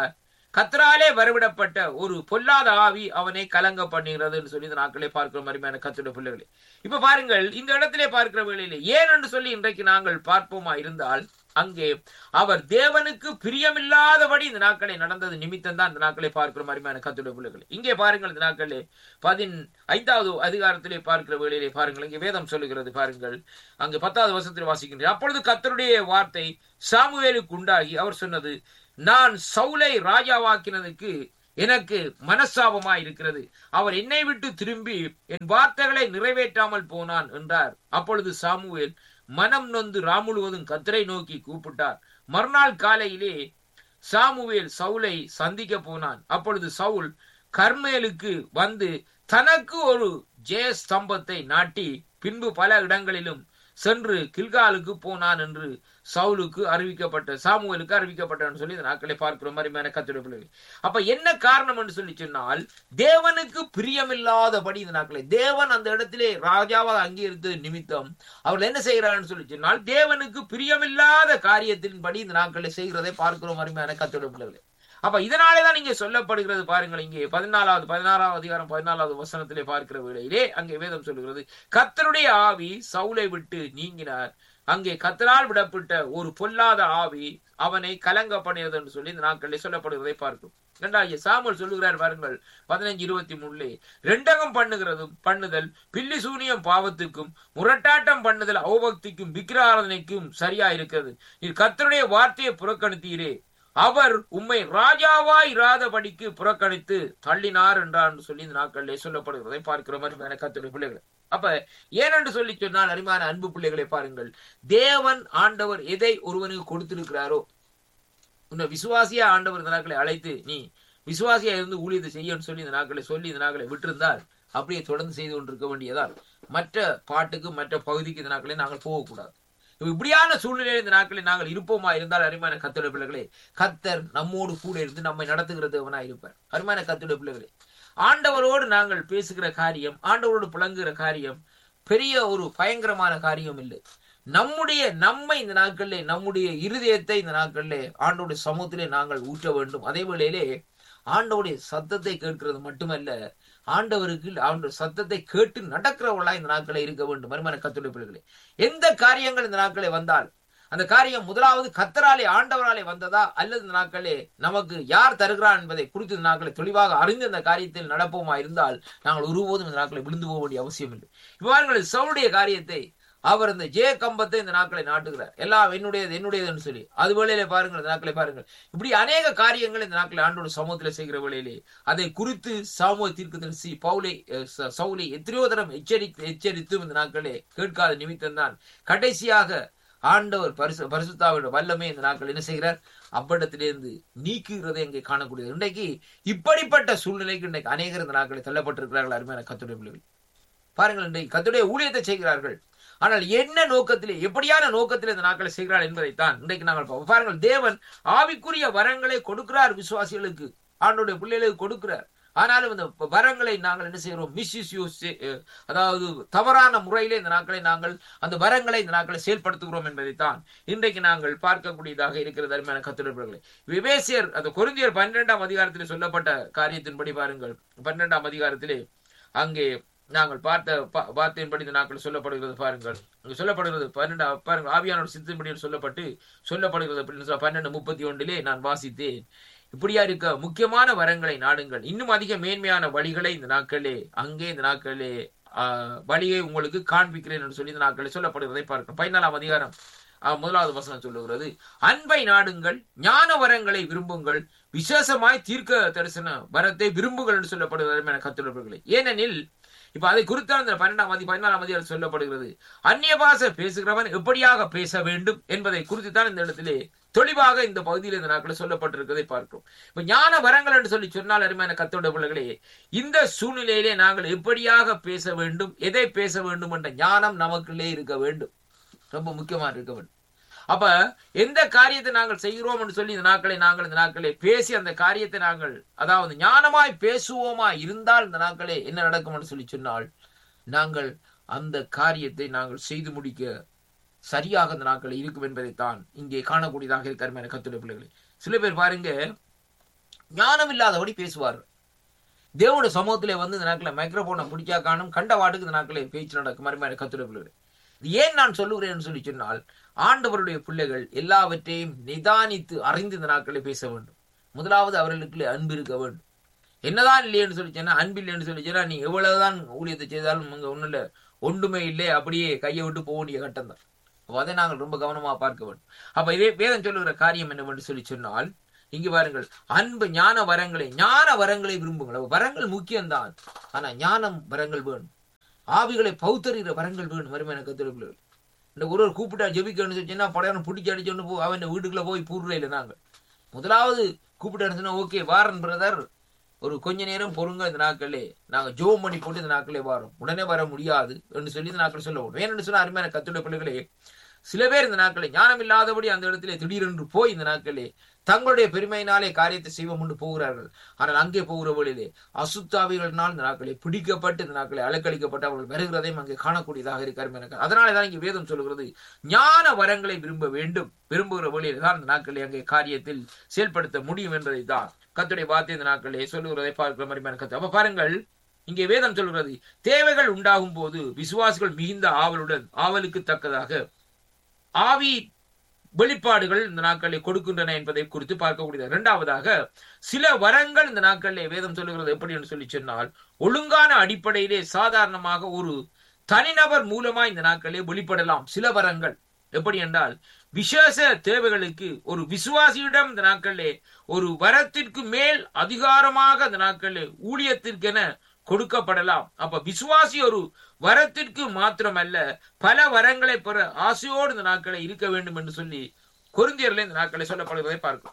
கத்தராலே வரவிடப்பட்ட ஒரு பொல்லாத ஆவி அவனை கலங்க பண்ணுகிறது என்று சொல்லி இந்த நாட்களே பார்க்கிற மாதிரியான கத்துடைய பிள்ளைகளே. இப்ப பாருங்கள், இந்த இடத்திலே பார்க்கிற வேளையிலே ஏன் என்று சொல்லி இன்றைக்கு நாங்கள் பார்ப்போமா இருந்தால், அங்கே அவர் தேவனுக்கு பிரியமில்லாதபடி இந்த நாட்களை நடந்தது நிமித்தம் தான் இந்த நாட்களை பார்க்கிற மாதிரியான கத்துடைய பிள்ளைகள். இங்கே பாருங்கள், இந்த நாட்களே பதின் ஐந்தாவது அதிகாரத்திலே பார்க்கிற வேளையிலே பாருங்கள், இங்கே வேதம் சொல்லுகிறது பாருங்கள், அங்கே பத்தாவது வருஷத்தில் வாசிக்கின்றேன். அப்பொழுது கர்த்தருடைய வார்த்தை சாமுவேலுக்கு உண்டாகி அவர் சொன்னது, நான் சவுலை ராஜாவாக்கினதுக்கு எனக்கு மனஸ்தாபமா இருக்கிறது. அவர் என்னை விட்டு திரும்பி என் வார்த்தைகளை நிறைவேற்றாமல் போனான் என்றார். அப்பொழுது சாமுவேல் மனம் நொந்து ரா முழுவதும் கர்த்தரை நோக்கி கூப்பிட்டார். மறுநாள் காலையிலே சாமுவேல் சவுலை சந்திக்க போனான். அப்பொழுது சவுல் கர்மேலுக்கு வந்து தனக்கு ஒரு ஜெய ஸ்தம்பத்தை நாட்டி பின்பு பல இடங்களிலும் சென்று கில்காலுக்கு போனான் என்று சவுலுக்கு அறிவிக்கப்பட்ட சாமுவேலுக்கு அறிவிக்கப்பட்டான்னு சொல்லி இந்த நாட்களை பார்க்கிற மாதிரி கத்துடைய பிள்ளைகள். அப்ப என்ன காரணம் என்று சொல்லி சொன்னால், தேவனுக்கு பிரியமில்லாதபடி இந்த நாட்களை தேவன் அந்த இடத்திலே ராஜாவாக அங்கீகரித்தது நிமித்தம் அவர்கள் என்ன செய்கிறார்கள் சொல்லி சொன்னால், தேவனுக்கு பிரியமில்லாத காரியத்தின்படி இந்த நாட்களை செய்கிறதை பார்க்கிற மாதிரி கத்துடைய பிள்ளைகள். அப்ப இதனாலேதான் இங்கே சொல்லப்படுகிறது பாருங்கள், இங்கே பதினாலாவது பதினாறாவது அதிகாரம் பதினாலாவது வசனத்திலே பார்க்கிற வேளையிலே அங்கே வேதம் சொல்லுகிறது, கர்த்தருடைய ஆவி சவுலை விட்டு நீங்கினார். அங்கே கர்த்தரால் விடப்பட்ட ஒரு பொல்லாத ஆவி அவனை கலங்க பண்ணியது என்று சொல்லி இந்த நாட்களில் சொல்லப்படுவதை பார்க்கும். இரண்டாவது சாமுவேல் சொல்லுகிறார் பாருங்கள், பதினைஞ்சு இருபத்தி மூணுலே ரெண்டகம் பண்ணுகிறதும் பண்ணுதல் பில்லி சூனியம் பாவத்துக்கும் முரட்டாட்டம் பண்ணுதல் அவபக்திக்கும் விக்கிராராதனைக்கும் சரியா இருக்கிறது. இது கர்த்தருடைய வார்த்தையை புறக்கணித்தீரே, அவர் உம்மை ராஜாவாய் இராதபடிக்கு புறக்கணித்து தள்ளினார் என்றார் என்று சொல்லி இந்த நாட்களிலே சொல்லப்படுகிறதை பார்க்கிற மாதிரி கர்த்தருடைய பிள்ளைகள். அப்ப ஏனென்று சொல்லி சொன்னால், அருமையான அன்பு பிள்ளைகளை பாருங்கள், தேவன் ஆண்டவர் எதை ஒருவனுக்கு கொடுத்திருக்கிறாரோ, உன்னை விசுவாசியா ஆண்டவர் இந்த நாட்களை அழைத்து நீ விசுவாசியா இருந்து ஊழியத்தை செய்யன்னு சொல்லி இந்த நாட்களை சொல்லி இந்த நாட்களை விட்டிருந்தால் அப்படியே தொடர்ந்து செய்து கொண்டிருக்க வேண்டியதால் மற்ற பாட்டுக்கு மற்ற பகுதிக்கு இந்த நாட்களை நாங்கள் போகக்கூடாது. இப்படியான சூழ்நிலையில் இந்த நாட்களில் நாங்கள் இருப்போமா இருந்தால், அருமையான கர்த்தருடைய பிள்ளைகளே, கர்த்தர் நம்மோடு கூட இருந்து நம்மை நடத்துகிறவனா இருப்பார். அருமையான கர்த்தருடைய பிள்ளைகளே, ஆண்டவரோடு நாங்கள் பேசுகிற காரியம், ஆண்டவரோடு புழங்குகிற காரியம் பெரிய ஒரு பயங்கரமான காரியம் இல்லை. நம்முடைய நம்மை இந்த நாட்களிலே நம்முடைய இருதயத்தை இந்த நாட்களிலே ஆண்டவருடைய சமூகத்திலே நாங்கள் ஊற்ற வேண்டும். அதே வேளையிலே ஆண்டவருடைய சத்தத்தை கேட்கிறது மட்டுமல்ல, ஆண்டவருக்கு ஆண்டவர் சத்தத்தை கேட்டு நடக்கிறவர்களா இந்த நாட்களை இருக்க வேண்டும். மறுமன கர்த்தருடைய பிள்ளைகளே, எந்த காரியங்கள் இந்த நாட்களை வந்தால் அந்த காரியம் முதலாவது கர்த்தராலே ஆண்டவராலே வந்ததா அல்லது இந்த நாட்களே நமக்கு யார் தருகிறான் என்பதை குறித்து இந்த நாட்களை தெளிவாக அறிந்து அந்த காரியத்தில் நடப்போமா இருந்தால் நாங்கள் ஒருபோதும் இந்த நாட்களை விழுந்து போக வேண்டிய அவசியம் இல்லை. இவ்வாறு சவுளுடைய காரியத்தை அவர் இந்த ஜெய கம்பத்தை இந்த நாட்களை நாட்டுகிறார், எல்லாம் என்னுடையது என்னுடையதுன்னு சொல்லி. அது வேளையிலே பாருங்கள், இந்த நாட்களை பாருங்கள், இப்படி அநேக காரியங்கள் இந்த நாட்களை ஆண்டோட சமூகத்தில் செய்கிற வேளையிலே அதை குறித்து சாமுவேல் தீர்க்கதரிசி பவுலை சவுலை எத்தனையோ தரம் எச்சரி எச்சரித்தும் இந்த நாட்களே கேட்காத நிமித்தம் தான் கடைசியாக ஆண்டவர் பரிசு பரிசுத்தாவின் வல்லமே இந்த நாட்கள் என்ன செய்கிறார், அவ்விடத்திலிருந்து நீக்குகிறதை இங்கே காணக்கூடியது. இன்றைக்கு இப்படிப்பட்ட சூழ்நிலைக்கு இன்றைக்கு அநேகர் இந்த நாட்களை தள்ளப்பட்டிருக்கிறார்கள். அருமையான கர்த்தருடைய பிள்ளைகள் பாருங்கள், இன்றைக்கு கர்த்தருடைய ஊழியத்தை செய்கிறார்கள், ஆனால் என்ன நோக்கத்திலே எப்படியான நோக்கத்திலே இந்த நாட்களை செய்கிறார் என்பதைத்தான் இன்றைக்கு நாங்கள் பார்ப்போம். பாருங்கள், தேவன் ஆவிக்குரிய வரங்களை கொடுக்கிறார், விசுவாசிகளுக்கு ஆண்டவருடைய பிள்ளைகளுக்கு கொடுக்கிறார். ஆனாலும் இந்த வரங்களை நாங்கள் என்ன செய்கிறோம், மிஸ்யூஸ், அதாவது தவறான முறையிலே இந்த நாட்களை நாங்கள் அந்த வரங்களை இந்த நாட்களை செயல்படுத்துகிறோம் என்பதைத்தான் இன்றைக்கு நாங்கள் பார்க்கக்கூடியதாக இருக்கிறது. அருமையான கர்த்தருடைய விவேசியர் அந்த கொரிந்தியர் பன்னிரெண்டாம் அதிகாரத்திலே சொல்லப்பட்ட காரியத்தின்படி பாருங்கள், பன்னிரெண்டாம் அதிகாரத்திலே அங்கே நாங்கள் பார்த்த வார்த்தையின்படி இந்த நாட்கள் சொல்லப்படுகிறது. பாருங்கள், சொல்லப்படுகிறது பன்னெண்டு பாருங்கள், ஆவியானோட சித்தின்படி சொல்லப்பட்டு சொல்லப்படுகிறது அப்படின்னு பன்னெண்டு முப்பத்தி ஒன்றிலே நான் வாசித்தேன். இப்படியா இருக்க முக்கியமான வரங்களை நாடுங்கள், இன்னும் அதிக மேன்மையான வழிகளை இந்த நாட்களே அங்கே இந்த நாட்களே ஆஹ் வழியை உங்களுக்கு காண்பிக்கிறேன் என்று சொல்லி இந்த நாட்களே சொல்லப்படுவதை பார்க்கிறோம். பதினாலாம் அதிகாரம் முதலாவது வசனம் சொல்லுகிறது, அன்பை நாடுங்கள், ஞான வரங்களை விரும்புங்கள், விசேஷமாய் தீர்க்க தரிசன வரத்தை விரும்புங்கள் என்று சொல்லப்படுகிறது கர்த்தருடைய. ஏனெனில் இப்ப அதை குறித்த அந்த பன்னெண்டாம் அதி பதினாலாம் அதிகாரம் சொல்லப்படுகிறது, அந்நிய பாஷை பேசுகிறவன் எப்படியாக பேச வேண்டும் என்பதை குறித்து தான் இந்த இடத்திலே தெளிவாக இந்த பகுதியில் இந்த நாட்களில் சொல்லப்பட்டிருக்கிறதை பார்க்கிறோம். இப்ப ஞான வரங்கள் என்று சொல்லி சொன்னால், அருமையான கர்த்தருடைய பிள்ளைகளே, இந்த சூழ்நிலையிலே நாங்கள் எப்படியாக பேச வேண்டும், எதை பேச வேண்டும் என்ற ஞானம் நமக்குள்ளே இருக்க வேண்டும், ரொம்ப முக்கியமா இருக்க வேண்டும். அப்ப எந்த காரியத்தை நாங்கள் செய்கிறோம் என்று சொல்லி இந்த நாட்களை நாங்கள் இந்த நாட்களே பேசி அந்த காரியத்தை நாங்கள் அதாவது ஞானமாய் பேசுவோமா இருந்தால் இந்த நாட்களே என்ன நடக்கும் என்று சொல்லி சொன்னால், நாங்கள் அந்த காரியத்தை நாங்கள் செய்து முடிக்க சரியாக அந்த நாட்கள் இருக்கும் என்பதைத்தான் இங்கே காணக்கூடியதாக இருக்கிற கர்த்தருடைய பிள்ளைகளே. சில பேர் பாருங்க, ஞானம் இல்லாதபடி பேசுவார்கள். தேவனுடைய சமூகத்திலே வந்து இந்த நாட்களை மைக்ரோபோனை பிடிச்சா காணும் கண்ட வாட்டுக்கு இந்த நாட்களே பேச்சு நடக்கும். மறுமையான கத்துடைய பிள்ளைகள், இது ஏன் நான் சொல்லுகிறேன் சொல்லி சொன்னால், ஆண்டவருடைய பிள்ளைகள் எல்லாவற்றையும் நிதானித்து அறிந்து இந்த நாட்களை பேச வேண்டும். முதலாவது அவர்களுக்கு அன்பு இருக்க வேண்டும். என்னதான் இல்லையென்று சொல்லி சொன்னா, அன்பு இல்லைன்னு சொல்லி சொன்னா, நீ எவ்வளவுதான் ஊழியத்தை செய்தாலும் அங்க ஒண்ணும் இல்லை, ஒன்றுமே இல்லை, அப்படியே கையை விட்டு போக வேண்டிய கட்டம் தான். அப்போ அதை நாங்கள் ரொம்ப கவனமா பார்க்க வேண்டும். அப்ப இதே வேதம் சொல்லுகிற காரியம் என்னவென்று சொல்லி சொன்னால், இங்கு பாருங்கள், அன்பு ஞான வரங்களை ஞான வரங்களை விரும்புங்கள். வரங்கள் முக்கியம்தான், ஆனா ஞானம் வரங்கள் வேணும். ஆவிகளை பௌத்தறிகிற வரங்கள் வேணும். மறுமையான கத்திரப்பிள்ளைகள், இந்த ஒருவர் கூப்பிட்டா ஜெபிக்கணும்னு சொல்லிச்சுன்னா படையான பிடிச்சி அடிச்சோன்னு போ அவன் வீட்டுக்குள்ள போய் பூர்வையில் நாங்கள் முதலாவது கூப்பிட்டாருன்னு சொன்னா, ஓகே வாரன் பிரதர், ஒரு கொஞ்ச நேரம் பொறுங்க, இந்த நாட்களே நாங்க ஜோம் பண்ணி போட்டு இந்த நாட்களே வரோம், உடனே வர முடியாது என்று சொல்லி இந்த நாட்கள் சொல்ல வேண்டும். ஏன்னு சொன்னா, அருமையான கத்துடைய பிள்ளைகளே, சில பேர் இந்த நாட்களை ஞானம் இல்லாதபடி அந்த இடத்திலே திடீரென்று போய் இந்த நாட்களே தங்களுடைய பெருமையினாலே காரியத்தை செய்வோம் என்று போகிறார்கள். ஆனால் அங்கே போகிற வழியிலே அசுத்தாவிகளினால் இந்த நாட்களை பிடிக்கப்பட்டு இந்த நாட்களை அலக்களிக்கப்பட்டு அவர்கள் வருகிறதையும் அங்கே காணக்கூடியதாக இருக்காரு. அதனாலதான் இங்கே வேதம் சொல்கிறது, ஞான வரங்களை விரும்ப வேண்டும். விரும்புகிற வழியில தான் இந்த நாட்களை அங்கே காரியத்தில் செயல்படுத்த முடியும் என்பதை தான் கர்த்தருடைய வார்த்தை இந்த நாட்களே சொல்லுகிறதை பார்க்கிற மாதிரி கத்து. அப்ப பாருங்கள், இங்கே வேதம் சொல்கிறது, தேவைகள் உண்டாகும் போது விசுவாசிகள் மிகுந்த ஆவலுடன் ஆவலுக்கு தக்கதாக ஆவி வெளிப்பாடுகள் இந்த நாட்களில் கொடுக்கின்றன என்பதை குறித்து பார்க்கக்கூடியது. இரண்டாவதாக, சில வரங்கள் இந்த நாட்களிலே வேதம் சொல்லுகிறது எப்படி என்று சொல்லி சொன்னால், ஒழுங்கான அடிப்படையிலே சாதாரணமாக ஒரு தனிநபர் மூலமா இந்த நாட்களிலே வெளிப்படலாம். சில வரங்கள் எப்படி என்றால், விசேஷ தேவைகளுக்கு ஒரு விசுவாசியிடம் இந்த நாட்களிலே ஒரு வரத்திற்கு மேல் அதிகாரமாக இந்த நாட்களிலே ஊழியத்திற்கென கொடுக்கப்படலாம். அப்ப விசுவாசி ஒரு வரத்திற்கு மாத்திரமல்ல, பல வரங்களை பெற ஆசையோடு இந்த நாட்களை இருக்க வேண்டும் என்று சொல்லி கொரிந்தியர்ல இந்த நாட்களை சொல்லப்படுவதை பார்க்கிறோம்.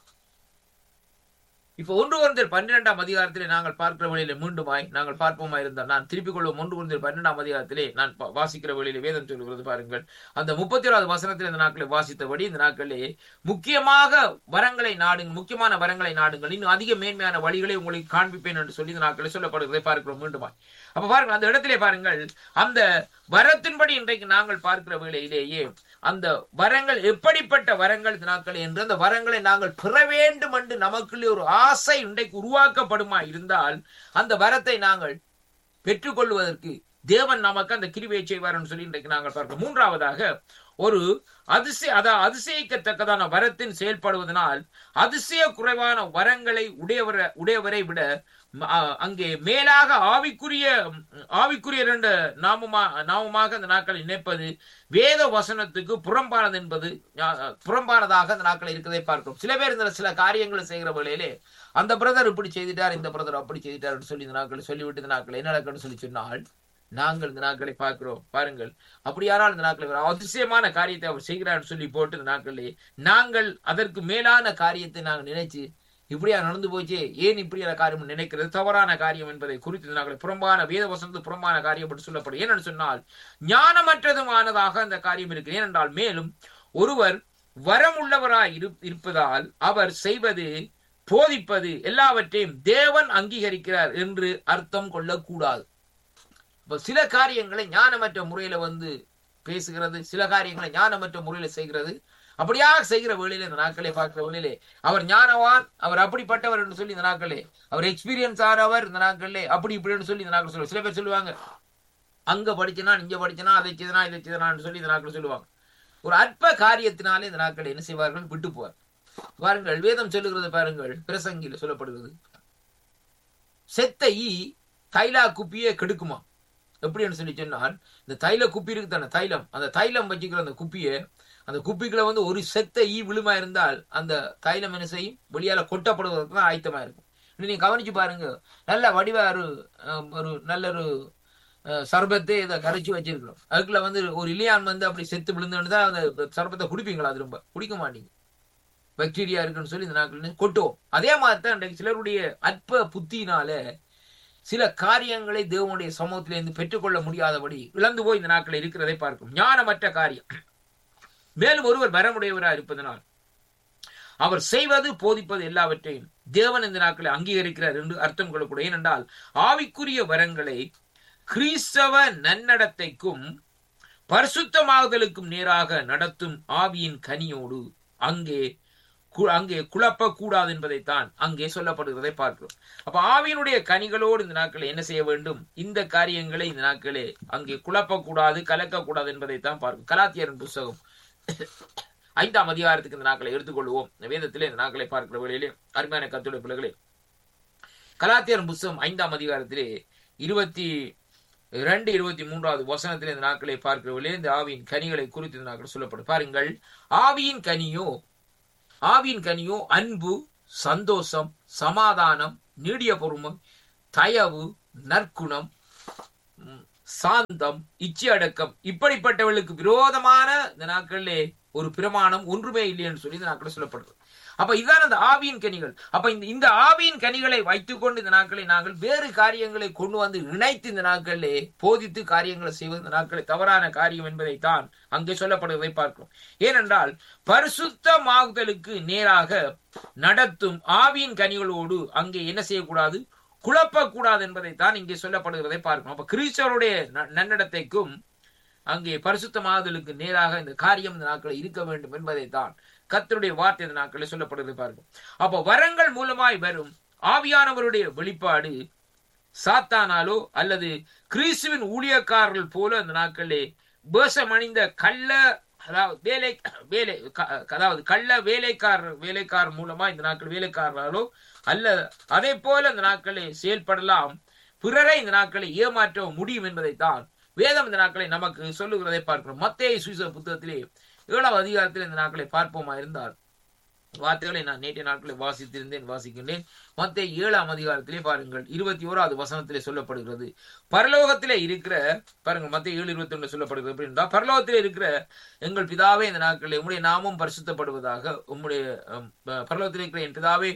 இப்ப ஒன்று கொரிந்தியர் பன்னிரெண்டாம் அதிகாரத்திலே நாங்கள் பார்க்கிற வழியில மீண்டுமாய் நாங்கள் பார்ப்போமா இருந்தால், நான் திருப்பிக் கொள்வோம். ஒன்று கொரிந்தியர் பன்னிரெண்டாம் அதிகாரத்திலே நான் வாசிக்கிற வழியில வேதம் சொல்லுகிறது பாருங்கள். அந்த முப்பத்தி ஏழாவது வசனத்தில் இந்த நாட்களை வாசித்தபடி இந்த நாட்களே முக்கியமாக வரங்களை நாடுங்க, முக்கியமான வரங்களை நாடுங்கள், இன்னும் அதிக மேன்மையான வழிகளை உங்களுக்கு காண்பிப்பேன் என்று சொல்லி இந்த நாட்களை சொல்லப்படுவதை பார்க்கிறோம் மீண்டுமாய். அப்ப பாருங்கள், அந்த இடத்திலே பாருங்கள், அந்த வரத்தின்படி இன்றைக்கு நாங்கள் பார்க்கிற வேளையிலேயே அந்த வரங்கள் எப்படிப்பட்ட வரங்கள் நாட்கள் என்று அந்த வரங்களை நாங்கள் பெற வேண்டும் என்று நமக்குள்ளே ஒரு ஆசை இன்றைக்கு உருவாக்கப்படுமா இருந்தால், அந்த வரத்தை நாங்கள் பெற்றுக்கொள்வதற்கு தேவன் நமக்கு அந்த கிருபையை செய்வார் என்று சொல்லி இன்றைக்கு நாங்கள் பார்க்கிறோம். மூன்றாவதாக, ஒரு அதிசய அதாவது அதிசயிக்கத்தக்கதான வரத்தின் செயல்படுவதனால் அதிசய குறைவான வரங்களை உடையவரை உடையவரை விட அங்கே மேலாக ஆவிக்குரிய ஆவிக்குரிய இரண்டு நாமமா நாமமாக அந்த நாட்களை இணைப்பது வேத வசனத்துக்கு புறம்பானது என்பது புறம்பானதாக அந்த நாட்கள் இருக்கிறதை பார்க்கிறோம். சில பேர் இந்த சில காரியங்களை செய்கிற வேளையிலே அந்த பிரதர் இப்படி செய்துட்டார், இந்த பிரதர் அப்படி செய்துட்டார் சொல்லி இந்த நாட்களை சொல்லிவிட்டு இந்த நாட்களை என்ன நடக்குன்னு சொல்லி சொன்னால், நாங்கள் இந்த நாட்களை பார்க்கிறோம் பாருங்கள். அப்படியானால் இந்த நாட்களை அதிசயமான காரியத்தை அவர் செய்கிறார் சொல்லி போட்டு இந்த நாட்களே நாங்கள் அதற்கு மேலான காரியத்தை நாங்கள் நினைச்சு இப்படியா நடந்து போச்சே, ஏன் இப்படியான காரியம் நினைக்கிறது தவறான காரியம் என்பதை குறித்து நாங்கள் புறம்பான வேத வசனத்து புறம்பான காரியம் என்று சொல்லப்படும். ஏனென்று சொன்னால், ஞானமற்றதுமானதாக அந்த காரியம் இருக்கு. ஏனென்றால் மேலும் ஒருவர் வரம் உள்ளவராய் இருப்பதால் அவர் செய்வது போதிப்பது எல்லாவற்றையும் தேவன் அங்கீகரிக்கிறார் என்று அர்த்தம் கொள்ளக்கூடாது. இப்ப சில காரியங்களை ஞானமற்ற முறையில வந்து பேசுகிறது, சில காரியங்களை ஞானமற்ற முறையில செய்கிறது. அப்படியாக செய்கிற வேளையில இந்த நாட்களை பார்க்கிற வேளையிலே அவர் ஞானவான், அவர் அப்படிப்பட்டவர் என்று சொல்லி இந்த நாட்களே அவர் எக்ஸ்பீரியன்ஸ் ஆனவர் இந்த நாட்களே அப்படி இப்படின்னு சொல்லி இந்த நாட்கள் சொல்லுவாங்க. சில பேர் சொல்லுவாங்க, அங்க படிச்சனா இங்க படிச்சனா அதை செய்தனா இதை செய்தனான்னு சொல்லி இந்த நாட்கள் சொல்லுவாங்க. ஒரு அற்ப காரியத்தினாலே இந்த நாட்களை என்ன செய்வார்கள், விட்டு போவார். பாருங்கள், வேதம் சொல்லுகிறது பாருங்கள், பிரசங்கில சொல்லப்படுகிறது, செத்த ஈ தைலா குப்பியே கெடுக்குமா. எப்படின்னு சொல்லி சொன்னால், இந்த தைல குப்பி இருக்கு தானே தைலம், அந்த தைலம் வச்சுக்கிற அந்த குப்பியை அந்த குப்பிக்குள்ள வந்து ஒரு செத்த ஈ விழுமா இருந்தால் அந்த தைலம் என்ன செய்யும், வெளியால கொட்டப்படுவதற்கு தான் ஆயத்தமா இருக்கும். நீங்க கவனிச்சு பாருங்க, நல்ல வடிவா ஒரு ஒரு நல்ல ஒரு சர்பத்தை இதை கரைச்சி வச்சிருக்கிறோம், அதுக்குள்ள வந்து ஒரு இலியான் வந்து அப்படி செத்து விழுந்துன்னு தான் அந்த சர்பத்தை குடிப்பீங்களா? அது ரொம்ப குடிக்க மாட்டீங்க, பாக்டீரியா இருக்குன்னு சொல்லி இந்த நாட்கள் கொட்டுவோம். அதே மாதிரி தான் இன்றைக்கு சிலருடைய அற்ப புத்தியினால சில காரியங்களை தேவனுடைய சமூகத்திலிருந்து பெற்றுக்கொள்ள முடியாதபடி இழந்து போய் இந்த நாட்களில் இருக்கிறதை பார்க்கும். ஞானமற்ற காரியம். மேலும் ஒருவர் வரமுடையவராக இருப்பதனால் அவர் செய்வது போதிப்பது எல்லாவற்றையும் தேவன் இந்த நாட்களை அங்கீகரிக்கிறார் என்று அர்த்தம் கொள்ளக்கூடிய. ஏனென்றால் ஆவிக்குரிய வரங்களை கிறிஸ்தவ நன்னடத்தைக்கும் பரிசுத்தமாகுதலுக்கும் நேராக நடத்தும் ஆவியின் கனியோடு அங்கே அங்கே குழப்ப கூடாது என்பதைத்தான் அங்கே சொல்லப்படுகிறதை பார்க்கிறோம். அப்ப ஆவியினுடைய கனிகளோடு இந்த நாட்களை என்ன செய்ய வேண்டும்? இந்த காரியங்களை இந்த நாட்களே அங்கே குழப்பக்கூடாது, கலக்கக்கூடாது என்பதைத்தான் பார்க்கும். கலாத்தியரின் புஸ்தகம் ஐந்தாம் அதிகாரத்துக்கு இந்த நாட்களை எடுத்துக்கொள்வோம். வேதத்திலே இந்த நாட்களை பார்க்கிற வேளையிலே அருமையான கர்த்தருடைய பிள்ளைகளே, கலாத்தியரின் புஸ்தகம் ஐந்தாம் அதிகாரத்திலே இருபத்தி இரண்டு இருபத்தி மூன்றாவது வசனத்திலே இந்த நாட்களை பார்க்கிற வேளையிலே இந்த ஆவியின் கனிகளை குறித்து இந்த நாட்கள் சொல்லப்படும். பாருங்கள், ஆவியின் கனியோ ஆவியின் கனியோ அன்பு, சந்தோஷம், சமாதானம், நீடிய பொறுமை, தயவு, நற்குணம், சாந்தம், இச்சை அடக்கம், இப்படிப்பட்டவர்களுக்கு விரோதமான இந்த நாட்களிலே ஒரு பிரமாணம் ஒன்றுமே இல்லை என்று சொல்லி இந்த நாட்கள் சொல்லப்படுது. அப்ப இதுதான் அந்த ஆவியின் கனிகள். அப்ப இந்த இந்த ஆவியின் கனிகளை வைத்துக் கொண்டு இந்த நாட்களை நாங்கள் வேறு காரியங்களை கொண்டு வந்து இணைத்து இந்த நாட்களிலே போதித்து காரியங்களை செய்வது இந்த நாட்களை தவறான காரியம் என்பதைத்தான் அங்கே சொல்லப்படுவதை பார்க்கிறோம். ஏனென்றால் பரிசுத்தமாகுதலுக்கு நேராக நடத்தும் ஆவியின் கனிகளோடு அங்கே என்ன செய்யக்கூடாது? குழப்பக்கூடாது என்பதைத்தான் இங்கே சொல்லப்படுகிறதை பார்க்கிறோம். அப்ப கிறிஸ்தவருடைய நன்னடத்தைக்கும் அங்கே பரிசுத்தமாகுதலுக்கு நேராக இந்த காரியம் இந்த நாட்களை இருக்க வேண்டும் என்பதைத்தான் கர்த்தருடைய வார்த்தை இந்த நாட்களை சொல்லப்படுவதை பார்க்கும். அப்ப வரங்கள் மூலமாய் வரும் ஆவியானவருடைய வெளிப்பாடு சாத்தானாலோ அல்லது கிறிஸ்துவின் ஊழியக்காரர்கள் போல இந்த நாட்களே வேஷமணிந்த கள்ள அதாவது வேலை வேலை அதாவது கள்ள வேலைக்காரர் வேலைக்காரர் மூலமா இந்த நாட்கள் வேலைக்காரர்களோ அல்ல அதே போல இந்த நாட்களை செயல்படலாம், பிறரை இந்த நாட்களை ஏமாற்ற முடியும் என்பதைத்தான் வேதம் இந்த நாட்களை நமக்கு சொல்லுகிறதை பார்க்கிறோம். மத்தேயு சுவிசேஷ புத்தகத்திலே ஏழாவது அதிகாரத்தில் இந்த நாட்களை பார்ப்போமா இருந்தால் வார்த்தைகளை நான் நேற்றைய நாட்களை வாசித்திருந்தேன், வாசிக்கின்றேன். மத்தேயு ஏழாம் அதிகாரத்திலே பாருங்கள், இருபத்தி ஓராவது வசனத்திலே சொல்லப்படுகிறது, பரலோகத்திலே இருக்கிற பாருங்கள் மத்தேயு ஏழு இருபத்தி ஒன்று சொல்லப்படுகிறது அப்படின்னா, பரலோகத்திலே இருக்கிற எங்கள் பிதாவே இந்த நாட்களில் உம்முடைய நாமம் பரிசுத்தப்படுவதாக, உம்முடைய பரலோகத்திலே இருக்கிற என் பிதாவே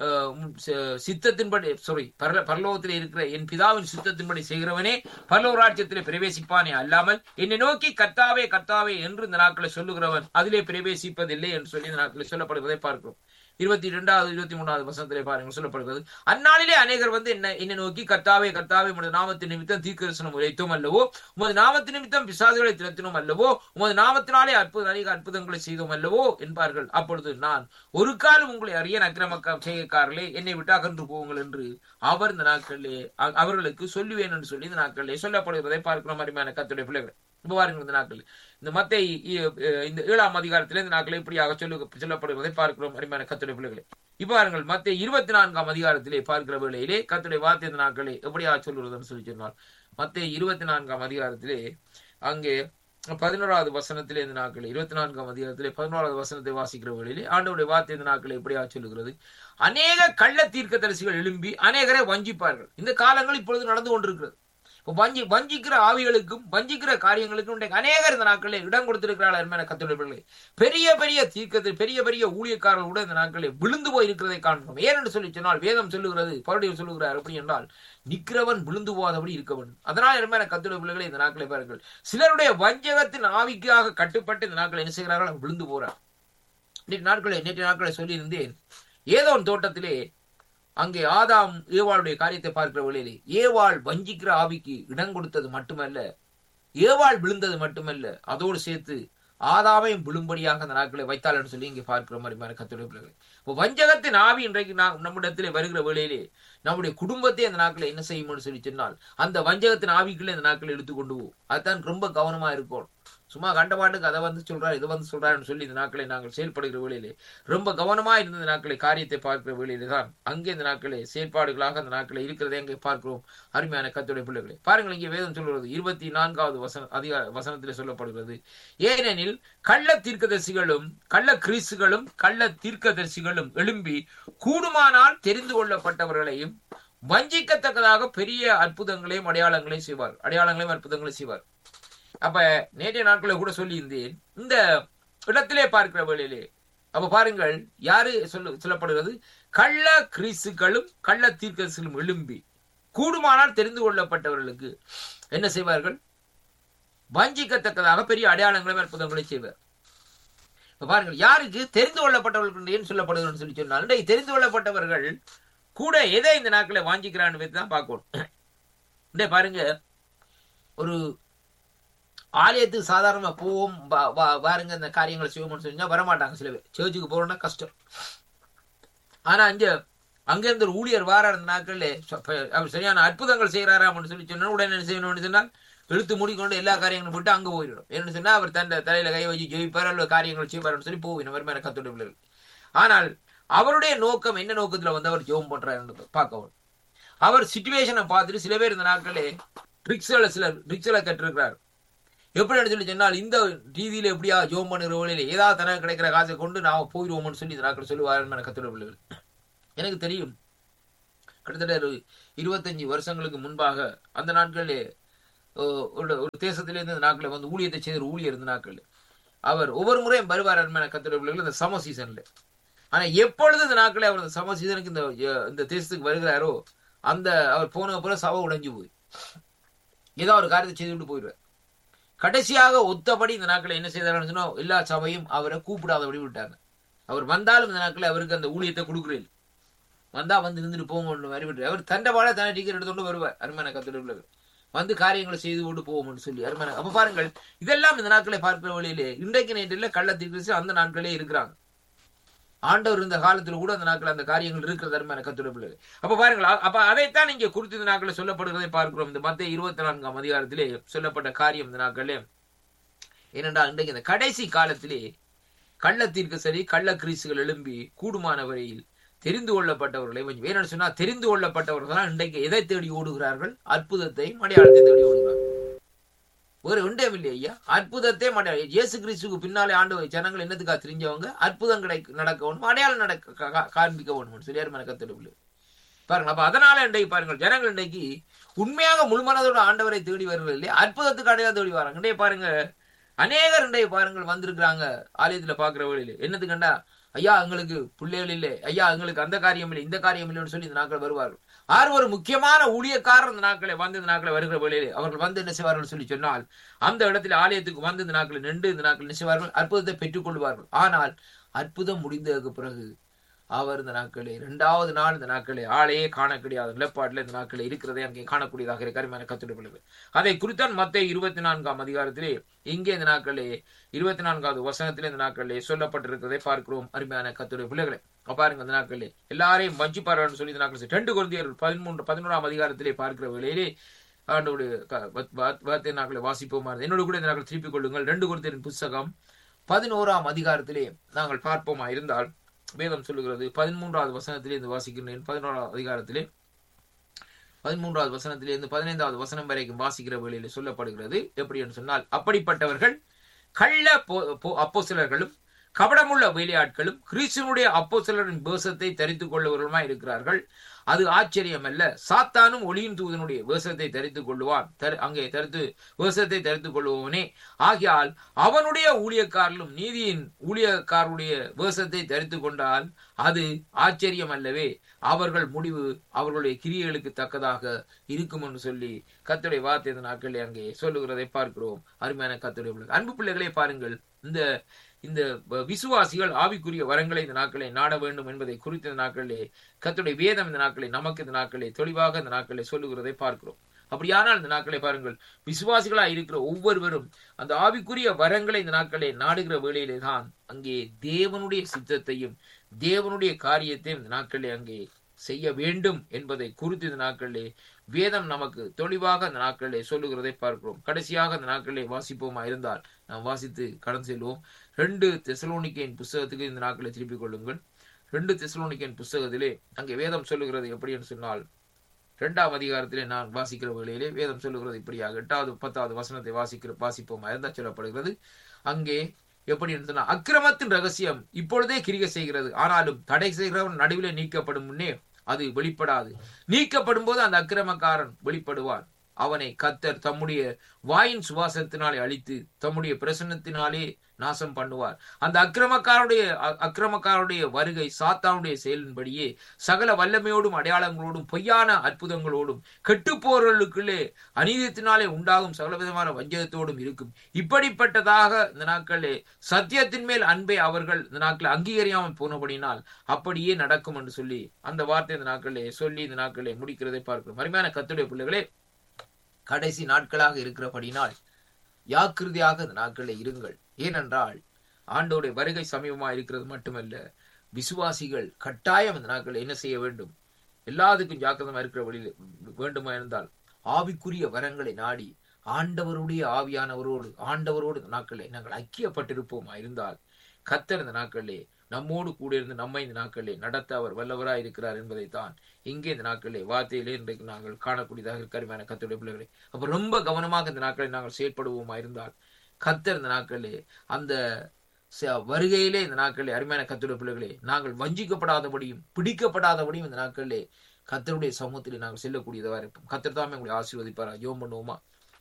சித்தத்தின்படி சாரி பரலோகத்திலே இருக்கிற என் பிதாவின் சித்தத்தின்படி செய்கிறவனே பரலோக ராஜ்யத்திலே பிரவேசிப்பானே அல்லாமல் என்னை நோக்கி கர்த்தாவே கர்த்தாவே என்று இந்த நாட்களை சொல்லுகிறவன் அதிலே பிரவேசிப்பதில்லை என்று சொல்லி இந்த நாட்களை சொல்லப்படுவதை பார்க்கிறோம். இருபத்தி இரண்டாவது இருபத்தி மூணாவது வசனத்திலே பாருங்கள் சொல்லப்படுகிறது, அந்நாளிலே அநேகர் வந்து என்ன என்னை நோக்கி கர்த்தாவே கர்த்தாவே உமது நாமத்தின் நிமித்தம் தீர்க்கதரிசனம் உரைத்தோம் அல்லவோ, உமது நாமத்தின் நிமித்தம் பிசாசுகளை திரத்தினோம் அல்லவோ, உமது நாமத்தினாலே அற்புத அநேக அற்புதங்களை செய்தோம் அல்லவோ என்பார்கள். அப்பொழுது நான் ஒரு காலம் உங்களை அறிய அக்கிரமக்கம் செய்யக்காரர்களே என்னை விட்டு அகன்று போவுங்கள் என்று அவர் இந்த நாட்களிலே அவர்களுக்கு சொல்லுவேன் என்று சொல்லி இந்த நாட்களிலே சொல்லப்படுவதை பார்க்கிறோம். அருமையான கர்த்தருடைய பிள்ளைகள், இப்ப பாருங்கள் இந்த நாட்கள் இந்த மத்தேயு இந்த ஏழாம் அதிகாரத்திலே இந்த நாட்களை இப்படியாக சொல்லு சொல்லப்படுவதை பார்க்கிறோம். அருமையான கர்த்தருடைய பிள்ளைகளே, இப்ப பாருங்கள் மத்தேயு இருபத்தி நான்காம் அதிகாரத்திலே பார்க்கிற வேளையிலே கர்த்தருடைய வார்த்தை இந்த நாட்களை எப்படியாக சொல்லுறதுன்னு சொல்லி சொன்னால், மத்தேயு இருபத்தி நான்காம் அதிகாரத்திலே அங்கே பதினோராவது வசனத்திலே இந்த நாட்களை இருபத்தி நான்காம் அதிகாரத்திலே பதினோராவது வசனத்தை வாசிக்கிற வேளையிலே ஆண்டவருடைய வார்த்தை இந்த நாட்களை எப்படியாக சொல்லுகிறது, அநேக கள்ள தீர்க்கதரிசிகள் எழும்பி அநேகரை வஞ்சிப்பார்கள். இந்த காலங்கள் இப்பொழுது நடந்து கொண்டிருக்கிறது. வஞ்சி வஞ்சிக்கிற ஆவிகளுக்கும் வஞ்சிக்கிற காரியங்களுக்கும் அநேகர் இந்த நாட்களில் இடம் கொடுத்திருக்கிறார்கள். என்ன கத்துடைய பெரிய பெரிய தீர்க்கத்தில் பெரிய பெரிய ஊழியக்காரர்கள் கூட இந்த நாட்களில் விழுந்து போய் இருக்கிறதை காண்கிறோம். ஏனென்று சொல்லி சொன்னால் வேதம் சொல்லுகிறது, பவுல் சொல்லுகிறார் அப்படி என்றால் நிற்கிறவன் விழுந்து போகாதபடி இருக்க வேண்டும். அதனால் என்ன கத்துடைய பிள்ளைகளை இந்த நாட்களை பாருங்கள், சிலருடைய வஞ்சகத்தின் ஆவிக்காக கட்டுப்பட்டு இந்த நாட்களை என்ன செய்கிறார்கள்? விழுந்து போறார். நேற்று நாட்களை நேற்று நாட்களை சொல்லியிருந்தேன், ஏதோ தோட்டத்திலே அங்கே ஆதாம் ஏவாளுடைய காரியத்தை பார்க்கிற வழியிலே ஏவாள் வஞ்சிக்கிற ஆவிக்கு இடம் கொடுத்தது மட்டுமல்ல, ஏவாள் விழுந்தது மட்டுமல்ல, அதோடு சேர்த்து ஆதாமையும் விழும்படியாக அந்த நாட்களை வைத்தாள் என்று சொல்லி இங்கே பார்க்கிற மாதிரி கத்துடைய பிள்ளைகள். இப்போ வஞ்சகத்தின் ஆவி இன்றைக்கு நான் நம்மிடத்திலே வருகிற வேளையிலே நம்முடைய குடும்பத்தை அந்த நாட்களை என்ன செய்யும்னு சொல்லி சொன்னால் அந்த வஞ்சகத்தின் ஆவிக்குள்ளே இந்த நாட்களை எடுத்துக்கொண்டு போவோம். அதுதான் ரொம்ப கவனமா இருக்கும். சும்மா கண்டபாட்டுக்கு அதை வந்து சொல்றாரு இதை வந்து சொல்றாருன்னு சொல்லி இந்த நாட்களை நாங்கள் செயல்படுகிற வேளையிலே ரொம்ப கவனமா இருந்த நாட்களை காரியத்தை பார்க்கிற வேளையிலே தான் அங்கே இந்த நாட்களை செயல்பாடுகளாக அந்த நாட்களை இருக்கிறதை அங்கே பார்க்கிறோம். அருமையான கர்த்தருடைய பிள்ளைகளை பாருங்கள், இங்கே வேதம் சொல்கிறது இருபத்தி நான்காவது வசன அதிகார வசனத்திலே சொல்லப்படுகிறது, ஏனெனில் கள்ள தீர்க்கதரிசிகளும் கள்ள கிறிஸ்துகளும் கள்ள தீர்க்கதரிசிகளும் எழும்பி கூடுமானால் தெரிந்து கொள்ளப்பட்டவர்களையும் வஞ்சிக்கத்தக்கதாக பெரிய அற்புதங்களையும் அடையாளங்களையும் செய்வார் அடையாளங்களையும் அற்புதங்களையும் செய்வார். அப்ப நேற்றைய நாட்களை கூட சொல்லி இருந்தேன், இந்த இடத்திலே பார்க்கிற வேளையிலே அப்ப பாருங்கள் யாரு சொல்ல சொல்லப்படுகிறது, கள்ள கிறிஸ்துகளும் கள்ள தீர்க்கதரிசிகளும் எழும்பி கூடுமானால் தெரிந்து கொள்ளப்பட்டவர்களுக்கு என்ன செய்வார்கள்? வஞ்சிக்கத்தக்கதாக பெரிய அடையாளங்களையும் அற்புதங்களையும் செய்வார். இப்ப பாருங்கள், யாருக்கு தெரிந்து கொள்ளப்பட்டவர்களுக்கு ஏன் சொல்லப்படுகிறது சொல்லி சொன்னால், தெரிந்து கொள்ளப்பட்டவர்கள் கூட எதை இந்த நாட்களை வாஞ்சிக்கிறான்னு தான் பார்க்கணும். பாருங்க, ஒரு ஆலயத்துக்கு சாதாரணமா போவோம், பாருங்க இந்த காரியங்களை செய்வோம்னு சொன்னா வரமாட்டாங்க. சில பேர் சர்ச்சுக்கு போறோம்னா கஷ்டம். ஆனா இங்க அங்க இருந்து ஒரு ஊழியர் வார நாட்கள்ல அவர் சரியான அற்புதங்கள் செய்யறாராம்னு சொல்லி சொன்னா உடனே என்ன செய்யணும்னு சொன்னால் இழுத்து மூடிக்கொண்டு எல்லா காரியங்களும் போட்டு அங்க போயிடும். என்ன சொன்னா அவர் தன் தலையில கை வச்சு ஜெயிப்பார் அல்லது காரியங்கள் செய்வார்னு சொல்லி போவிடும் வருமான கத்துடைய பிள்ளைகள். ஆனால் அவருடைய நோக்கம் என்ன நோக்கத்துல வந்து அவர் ஜெபம் பண்றாரு பார்க்கவும். அவர் சிச்சுவேஷனை பார்த்துட்டு சில பேர் இந்த நாட்களே ட்ரிக்ஸ்ல சில ட்ரிக்ஸ்ல கற்றிருக்கிறார். எப்படி சொல்லி சொன்னால் இந்த டிவியில எப்படியா ஜோம் பண்ணுகிற வழியில ஏதாவது தனக்கு கிடைக்கிற காசை கொண்டு நான் போயிடுவோம்னு சொல்லி இந்த நாட்கள் சொல்லுவார் கத்துடைய பிள்ளைகள். எனக்கு தெரியும், கிட்டத்தட்ட ஒரு இருபத்தஞ்சு வருஷங்களுக்கு முன்பாக அந்த நாட்களிலே ஒரு தேசத்திலிருந்து இந்த நாட்களை வந்து ஊழியத்தை செய்த ஊழியர் இருந்த நாட்கள் அவர் ஒவ்வொரு முறையும் வருவார் கத்துடைய பிள்ளைகள் இந்த சம சீசன்ல. ஆனா எப்பொழுது இந்த நாட்களே அவர் இந்த சம சீசனுக்கு இந்த இந்த தேசத்துக்கு வருகிறாரோ அந்த அவர் போன அப்புறம் சபை உடைஞ்சு போய் ஏதோ ஒரு காரியத்தை செய்து விட்டு போயிடுவார். கடைசியாக ஒத்தபடி இந்த நாட்களை என்ன செய்தாருன்னு சொன்னா எல்லா சபையும் அவரை கூப்பிடாதபடி விட்டாங்க. அவர் வந்தாலும் இந்த நாட்களை அவருக்கு அந்த ஊழியத்தை கொடுக்குறேன், வந்தா வந்து இருந்துட்டு போங்க அறிவிட்டு அவர் தண்டவாள தன டிக்கெட் எடுத்துட்டு வருவார். அருமையான கத்துடைய வந்து காரியங்களை செய்து கொண்டு போவோம்னு சொல்லி அருமையான. அப்ப பாருங்கள், இதெல்லாம் இந்த நாட்களை பார்க்கிற வழியிலே இன்றைக்கு நேற்றில் கள்ளத்தீர்க்கதரிசி அந்த நாட்களே இருக்கிறாங்க. ஆண்டவர் இருந்த காலத்துல கூட அந்த நாட்கள் அந்த காரியங்கள் இருக்கிற அருமையான கத்துடைய பிள்ளைகள். அப்ப பாருங்கள், அப்ப அதைத்தான் இங்கே குறித்து இந்த நாட்களை சொல்லப்படுகிறதை பார்க்கிறோம். இந்த மத்திய இருபத்தி நான்காம் அதிகாரத்திலே சொல்லப்பட்ட காரியம் இந்த நாட்களே ஏனென்றால் இன்றைக்கு இந்த கடைசி காலத்திலே கள்ளத்தீர்க்கதரிசி கள்ள கிறிஸ்துகள் எழும்பி கூடுமான வரையில் தெரிந்து கொள்ளப்பட்டவர்களை வேற சொன்னா தெரிந்து கொள்ளப்பட்டவர்கள் தான் இன்றைக்கு எதை தேடி ஓடுகிறார்கள்? அற்புதத்தை அடையாளத்தை தேடி ஓடுகிறார்கள். ஒரு ஒன்றையும் இல்லை ஐயா, அற்புதத்தை அடையாளம். இயேசு கிறிஸ்துக்கு பின்னாலே ஆண்டு ஜனங்கள் என்னத்துக்கா தெரிஞ்சவங்க அற்புதம் கிடை நடக்க வேணும், அடையாளம் நடக்க காண்பிக்க வேணும் சரியார் கத்தெடுப்பு பாருங்க. அப்ப அதனால இன்றைக்கு பாருங்கள், ஜனங்கள் இன்றைக்கு உண்மையாக முழுமனதோட ஆண்டவரை தேடி வருவது இல்லையா, அற்புதத்துக்கு அடையாளம் தேடி வராங்க. இன்றைய பாருங்க, அநேகர் இன்றைய பாருங்கள் வந்திருக்கிறாங்க ஆலயத்துல பாக்குற வழியில என்னது கண்டா ஐயா எங்களுக்கு பிள்ளைகள் இல்லை, ஐயா எங்களுக்கு அந்த காரியம் இல்லை இந்த காரியம் இல்லைன்னு சொல்லி இந்த நாட்கள் வருவார்கள். ஆறு ஒரு முக்கியமான ஊழியக்காரர் இந்த நாட்களை வந்து இந்த நாட்களை வருகிற வேளையிலே அவர்கள் வந்து என்ன செய்வார்கள் சொல்லி சொன்னால் அந்த இடத்துல ஆலயத்துக்கு வந்து இந்த நாட்களை நின்று இந்த நாட்கள் என்ன செய்வார்கள்? அற்புதத்தை பெற்றுக் கொள்வார்கள். ஆனால் அற்புதம் முடிந்ததுக்கு பிறகு அவர் இந்த நாட்களே இரண்டாவது நாள் இந்த நாட்களே ஆளையே காண கிடையாது நிலப்பாட்டில் இந்த நாட்களே இருக்கிறதே அங்கே காணக்கூடியதாக இருக்கிற கத்துடைய பிள்ளைகள். அதை குறித்தான் மத்திய இருபத்தி நான்காம் அதிகாரத்திலே இங்கே இந்த நாட்களே இருபத்தி நான்காவது வசனத்திலே இந்த நாட்களே சொல்லப்பட்டிருக்கிறதை பார்க்கிறோம் அருமையான கத்துடைய பிள்ளைகளை. பாருங்க இந்த நாட்களே எல்லாரையும் வஞ்சி பாருன்னு சொல்லி இந்த நாட்கள் ரெண்டு கொரிந்தியர் பதிமூன்று பதினோராம் அதிகாரத்திலே பார்க்கிற வேளையிலே ஆண்டோடைய வார்த்தை நாட்களை வாசிப்போமா என்னோட கூட இந்த நாட்கள் திருப்பிக் கொள்ளுங்கள். ரெண்டு கொரிந்தியரின் புத்தகம் பதினோராம் அதிகாரத்திலே நாங்கள் பார்ப்போமா இருந்தால் வேதம் சொல்லுகிறது பதிமூன்றாவது வசனத்திலே இருந்து வாசிக்கிறேன். பதினோராவது அதிகாரத்திலே பதிமூன்றாவது வசனத்திலே இருந்து பதினைந்தாவது வசனம் வரைக்கும் வாசிக்கிற வேளையிலே சொல்லப்படுகிறது எப்படி என்று சொன்னால், அப்படிப்பட்டவர்கள் கள்ள அப்போஸ்தலர்களும் கபடமுள்ள வேலையாட்களும் கிறிஸ்துவனுடைய அப்போஸ்தலரின் வேஷத்தை தரித்துக் கொள்ளுவர்களுமாய் இருக்கிறார்கள். அது ஆச்சரியம் அல்ல, சாத்தானும் ஒளியின் தூதனுடைய வேஷத்தை தரித்துக் கொள்ளுவான், அங்கே தரித்து வேஷத்தை தரித்துக் கொள்ளுவனே ஆகியால் அவனுடைய ஊழியக்காரர்களும் நீதியின் ஊழியக்காரருடைய வேஷத்தை தரித்துக் கொண்டால் அது ஆச்சரியம் அல்லவே, அவர்கள் முடிவு அவர்களுடைய கிரியைகளுக்கு தக்கதாக இருக்கும் என்று சொல்லி கர்த்தருடைய வார்த்தை இந்த நாட்களில் அங்கே சொல்லுகிறதை பார்க்கிறோம். அருமையான கர்த்தருடைய பிள்ளைகள், அன்பு பிள்ளைகளே பாருங்கள், இந்த இந்த விசுவாசிகள் ஆவிக்குரிய வரங்களை இந்த நாட்களை நாட வேண்டும் என்பதை குறித்த இந்த நாட்களிலே கர்த்தருடைய வேதம் இந்த நாட்களை நமக்கு இந்த நாட்களை தெளிவாக இந்த நாட்களை சொல்லுகிறதை பார்க்கிறோம். அப்படியானால் இந்த நாட்களை பாருங்கள், விசுவாசிகளா இருக்கிற ஒவ்வொருவரும் அந்த ஆவிக்குரிய வரங்களை இந்த நாட்களை நாடுகிற வேளையிலே தான் அங்கே தேவனுடைய சித்தத்தையும் தேவனுடைய காரியத்தையும் இந்த நாட்களிலே அங்கே செய்ய வேண்டும் என்பதை குறித்து இந்த நாட்களிலே வேதம் நமக்கு தெளிவாக இந்த நாட்களிலே சொல்லுகிறதை பார்க்கிறோம். கடைசியாக இந்த நாட்களிலே வாசிப்போமா இருந்தால் நாம் வாசித்து கடன் செல்வோம். ரெண்டு தெசலோனிக்கேயின் புஸ்தகத்துக்கு இந்த நாட்களை திருப்பிக் கொள்ளுங்கள். ரெண்டு தெசலோனிக்கேயின் புஸ்தகத்திலே அங்கே வேதம் சொல்லுகிறது எப்படி என்று சொன்னால், இரண்டாம் அதிகாரத்திலே நான் வாசிக்கிற வேளையிலே வேதம் சொல்லுகிறது இப்படியாக எட்டாவது பத்தாவது வசனத்தை வாசிக்கிற வாசிப்போமா இருந்தால் சொல்லப்படுகிறது அங்கே எப்படி என்று சொன்னால், அக்கிரமத்தின் ரகசியம் இப்பொழுதே கிரிகை செய்கிறது, ஆனாலும் தடை செய்கிறவன் நடுவிலே நீக்கப்படும் முன்னே அது வெளிப்படாது, நீக்கப்படும் போது அந்த அக்கிரமக்காரன் வெளிப்படுவான், அவனை கர்த்தர் தம்முடைய வாயின் சுவாசத்தினாலே அழித்து தம்முடைய பிரசன்னத்தினாலே நாசம் பண்ணுவார். அந்த அக்கிரமக்காருடைய அக்கிரமக்காருடைய வருகை சாத்தானுடைய செயலின்படியே சகல வல்லமையோடும் அடையாளங்களோடும் பொய்யான அற்புதங்களோடும் கெட்டுப்போர்களுக்குள்ளே அநீதித்தினாலே உண்டாகும் சகல விதமான வஞ்சகத்தோடும் இருக்கும். இப்படிப்பட்டதாக இந்த நாட்களே சத்தியத்தின் மேல் அன்பை அவர்கள் இந்த நாட்களை அங்கீகரியாமல் போனபடினால் அப்படியே நடக்கும் என்று சொல்லி அந்த வார்த்தை இந்த நாட்களே சொல்லி இந்த நாட்களே முடிக்கிறதை பார்க்கிறோம். அருமையான கர்த்தருடைய பிள்ளைகளே, கடைசி நாட்களாக இருக்கிறபடினால் ஜாக்கிரதையாக இந்த நாட்களில் இருங்கள். ஏனென்றால் ஆண்டவருடைய வருகை சமீபமாக இருக்கிறது மட்டுமல்ல, விசுவாசிகள் கட்டாயம் இந்த நாட்களில் என்ன செய்ய வேண்டும்? எல்லாத்துக்கும் ஜாக்கிரதமா இருக்கிற வழியில் வேண்டுமா இருந்தால் ஆவிக்குரிய வரங்களை நாடி ஆண்டவருடைய ஆவியானவரோடு ஆண்டவரோடு இந்த நாட்களிலே நாங்கள் ஐக்கியப்பட்டிருப்போமா இருந்தால் கர்த்தர் இந்த நாட்களிலே நம்மோடு கூட இருந்து நம்மை இந்த நாட்களிலே நடத்த அவர் வல்லவராய் இருக்கிறார் என்பதைத்தான் இங்கே இந்த நாட்களிலே வார்த்தையிலே இன்றைக்கு நாங்கள் காணக்கூடியதாக இருக்கிற கர்த்தருடைய பிள்ளைகளை. அப்ப ரொம்ப கவனமாக இந்த நாட்களில் நாங்கள் செயற்படுவோமா இருந்தால் கர்த்தர் இந்த நாட்களிலே அந்த வருகையிலே இந்த நாட்களிலே அருமையான கர்த்தருடைய பிள்ளைகளே நாங்கள் வஞ்சிக்கப்படாதபடியும் பிடிக்கப்படாதபடியும் இந்த நாட்களிலே கர்த்தருடைய சமூகத்திலே நாங்கள் செல்லக்கூடியதாக இருப்போம். கர்த்தர் தாமே உங்களை ஆசீர்வதிப்பாரா. ஜெபம் பண்ணுவோமா?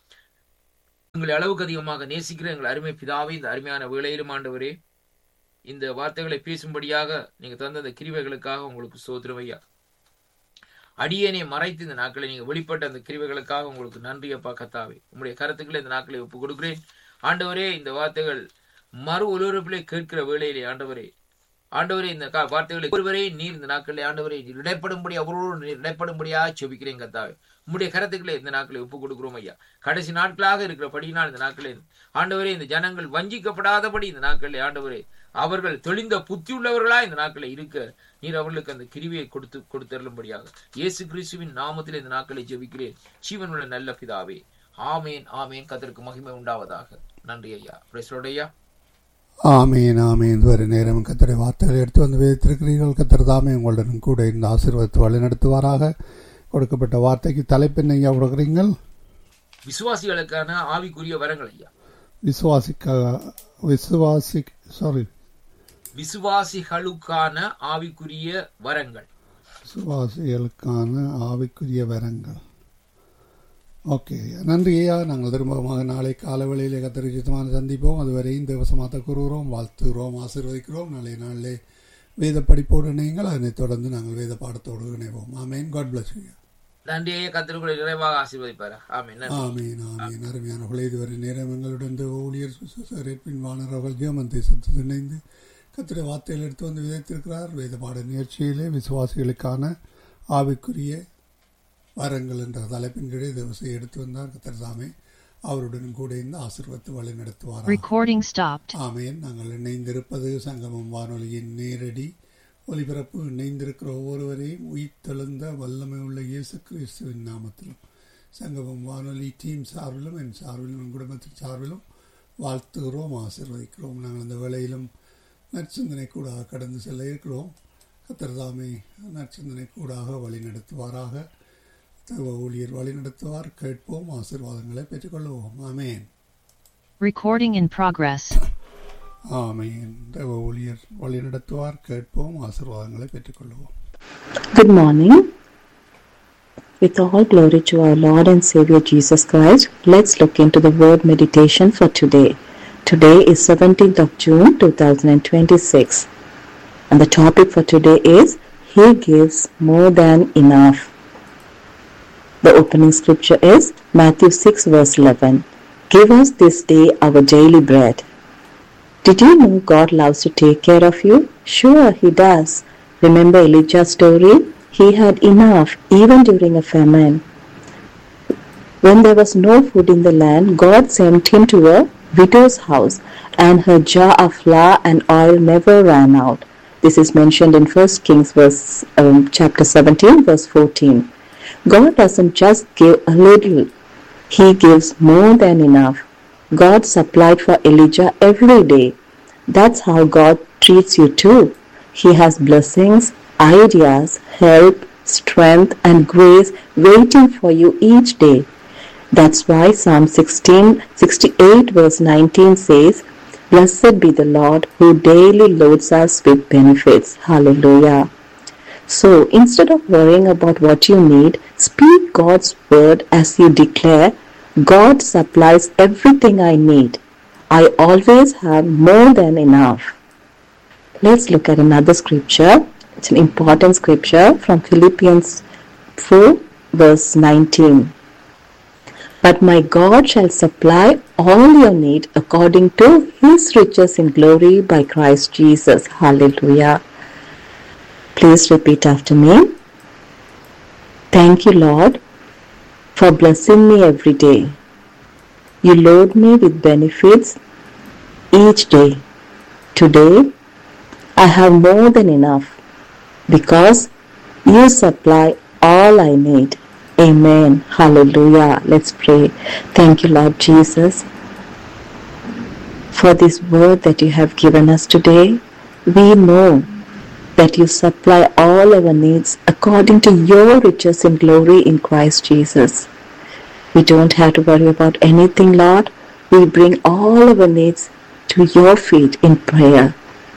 உங்களை அளவுக்கு அதிகமாக நேசிக்கிற எங்கள் அருமை பிதாவே, இந்த அருமையான வேளையிலும் ஆண்டவரே இந்த வார்த்தைகளை பேசும்படியாக நீங்க தந்த அந்த கிருபைகளுக்காக உங்களுக்கு ஸ்தோத்திரம் ஐயா. அடியேனை மறைத்து இந்த நாட்களை நீங்க வெளிப்பட்ட அந்த கிருபைகளுக்காக உங்களுக்கு நன்றி அப்பா கர்த்தாவே. உங்களுடைய கருத்துக்களை இந்த நாட்களை ஒப்புக் கொடுக்கிறேன் ஆண்டவரே. இந்த வார்த்தைகள் மறு ஒலிபரப்பிலே கேட்கிற வேளையிலே ஆண்டவரே ஆண்டவரே இந்த வார்த்தைகளை ஒருவரே நீர் இந்த நாட்களிலே ஆண்டவரே இடைப்படும்படி அவரோடு இடைப்படும்படியா செபிக்கிறேன் கர்த்தாவே. உங்களுடைய கருத்துக்களை இந்த நாட்களை ஒப்புக் கொடுக்கிறோம் ஐயா. கடைசி நாட்களாக இருக்கிறபடினால் இந்த நாட்களே ஆண்டவரே இந்த ஜனங்கள் வஞ்சிக்கப்படாதபடி இந்த நாட்களிலே ஆண்டவரே அவர்கள் தெளிந்த புத்தி உள்ளவர்களா இந்த நாட்களை இருக்க நீர் அவர்களுக்கு அந்த கிருவியை கொடுத்து கொடுத்தருளும்படியாக இயேசு கிறிஸ்துவின் நாமத்தில் இந்த நாட்களை ஜெபிக்கிறேன் ஜீவனுள்ள நல்ல பிதாவே. ஆமேன் ஆமேன். கர்த்தருக்கு மகிமை உண்டாவதாக. நன்றி ஐயா. ஐயா ஆமீன் ஆமீன். இதுவரை நேரம் கர்த்தருடைய வார்த்தைகளை எடுத்து வந்து வைத்திருக்கிறீர்கள். கர்த்தர் தாமே உங்களுடன் கூட இந்த ஆசீர்வாதத்தை வழிநடத்துவாராக. கொடுக்கப்பட்ட வார்த்தைக்கு தலைப்பெண் ஐயா கொடுக்குறீங்கள்? விசுவாசிகளுக்கான ஆவிக்குரிய வரங்கள் ஐயா. விசுவாசிக்க விசுவாசி சாரி விசுவாசிகளுக்கான ஆவிக்குரிய வரங்கள். விசுவாசிகளுக்கான ஆவிக்குரிய வரங்கள். ஓகே, நன்றி ஐயா. நாங்கள் திரும்பமாக நாளை கால வேளையிலே கர்த்தருக்கு சித்தமான சந்திப்போம். அதுவரை இந்த வசமாத்த கூறுகிறோம், வாழ்த்துகிறோம், ஆசீர்வதிக்கிறோம். நாளை நாளிலே வேத படிப்போடு இணையுங்கள். அதனைத் தொடர்ந்து நாங்கள் வேத பாடத்தோடு இணைவோம். ஆமீன். God bless you. நன்றி ஐயா. கர்த்தர் நிறைவாக ஆசீர்வதிப்பாரா. ஆமீன் ஆமீன் ஆமீன். அருமையான இதுவரை நேரம் எங்களுடன் ஊழியர் வாணர் அவர்கள் ஜெர்மன் தேசத்தில் இணைந்து கர்த்தருடைய வார்த்தைகள் எடுத்து வந்து விதைத்திருக்கிறார். வேத பாட நிகழ்ச்சியிலே விசுவாசிகளுக்கான ஆவிக்குரிய வரங்கள் என்ற தலைப்பின் கீழே தேவசை எடுத்து வந்தார். கர்த்தர் தாமே அவருடன் கூட இந்த ஆசீர்வாதத்தை வழி நடத்துவார். ஆமேன். நாங்கள் இணைந்திருப்பது சங்கமம் வானொலியின் நேரடி ஒலிபரப்பு. இணைந்திருக்கிற ஒவ்வொருவரையும் உயிர்த்தெழுந்த வல்லமை உள்ள இயேசு கிறிஸ்துவின் நாமத்திலும் சங்கமம் வானொலி டீம் சார்பிலும் என் சார்பிலும் என் குடும்பத்தின் சார்பிலும் வாழ்த்துகிறோம், ஆசீர்வதிக்கிறோம். நாங்கள் அந்த வேளையிலும் நற்சிந்தனை கூடாக கடந்து செல்ல இருக்கிறோம். கர்த்தர் தாமே நற்சிந்தனை கூடாக வழி நடத்துவாராக. ஊழியர் வழி நடத்துவார். கேட்போம், ஆசீர்வாதங்களை பெற்றுக்கொள்வோம். ஆமேன். Recording in progress. ஆமேன். தேவ ஊழியர் வழி நடத்துவார். கேட்போம், ஆசீர்வாதங்களை பெற்றுக்கொள்வோம். Good morning. With all glory to our Lord and Savior Jesus Christ, let's look into the word meditation for today. Today is seventeenth of June twenty twenty-six. And the topic for today is He gives more than enough. The opening scripture is Matthew six verse eleven. Give us this day our daily bread. Did you know God loves to take care of you? Sure, He does. Remember Elijah's story? He had enough even during a famine. When there was no food in the land, God sent him to a widow's house, and her jar of flour and oil never ran out. This is mentioned in First Kings verse, um, chapter seventeen verse fourteen. God doesn't just give a little. He gives more than enough. God supplied for Elijah every day. That's how God treats you too. He has blessings, ideas, help, strength and grace waiting for you each day. That's why Psalm sixteen, sixty-eight verse nineteen says, Blessed be the Lord who daily loads us with benefits. Hallelujah. So instead of worrying about what you need, speak God's word as you declare, God supplies everything I need. I always have more than enough. Let's look at another scripture. It's an important scripture from Philippians four verse nineteen. But my God shall supply all your need according to His riches in glory by Christ Jesus. Hallelujah. Please repeat after me. Thank you, Lord, for blessing me every day. You load me with benefits each day. Today, I have more than enough because you supply all I need. Amen. Hallelujah. Let's pray. Thank you, Lord Jesus, for this word that you have given us today. We know that you supply all our needs according to your riches in glory in Christ Jesus. We don't have to worry about anything, Lord. We bring all our needs to your feet in prayer.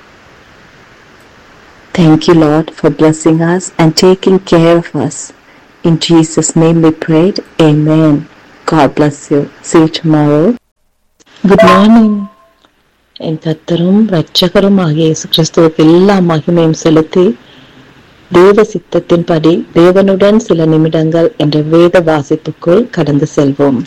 Thank you, Lord, for blessing us and taking care of us. In Jesus' name we prayed. Amen. God bless you. See you tomorrow. Good morning. என் கர்த்தரும் இரட்சகரும் ஆகிய இயேசு கிறிஸ்துவுக்கு எல்லா மகிமையும் செலுத்தி தேவ சித்தத்தின்படி தேவனுடன் சில நிமிடங்கள் என்ற வேத வாசிப்புக்குள் கடந்து செல்வோம்.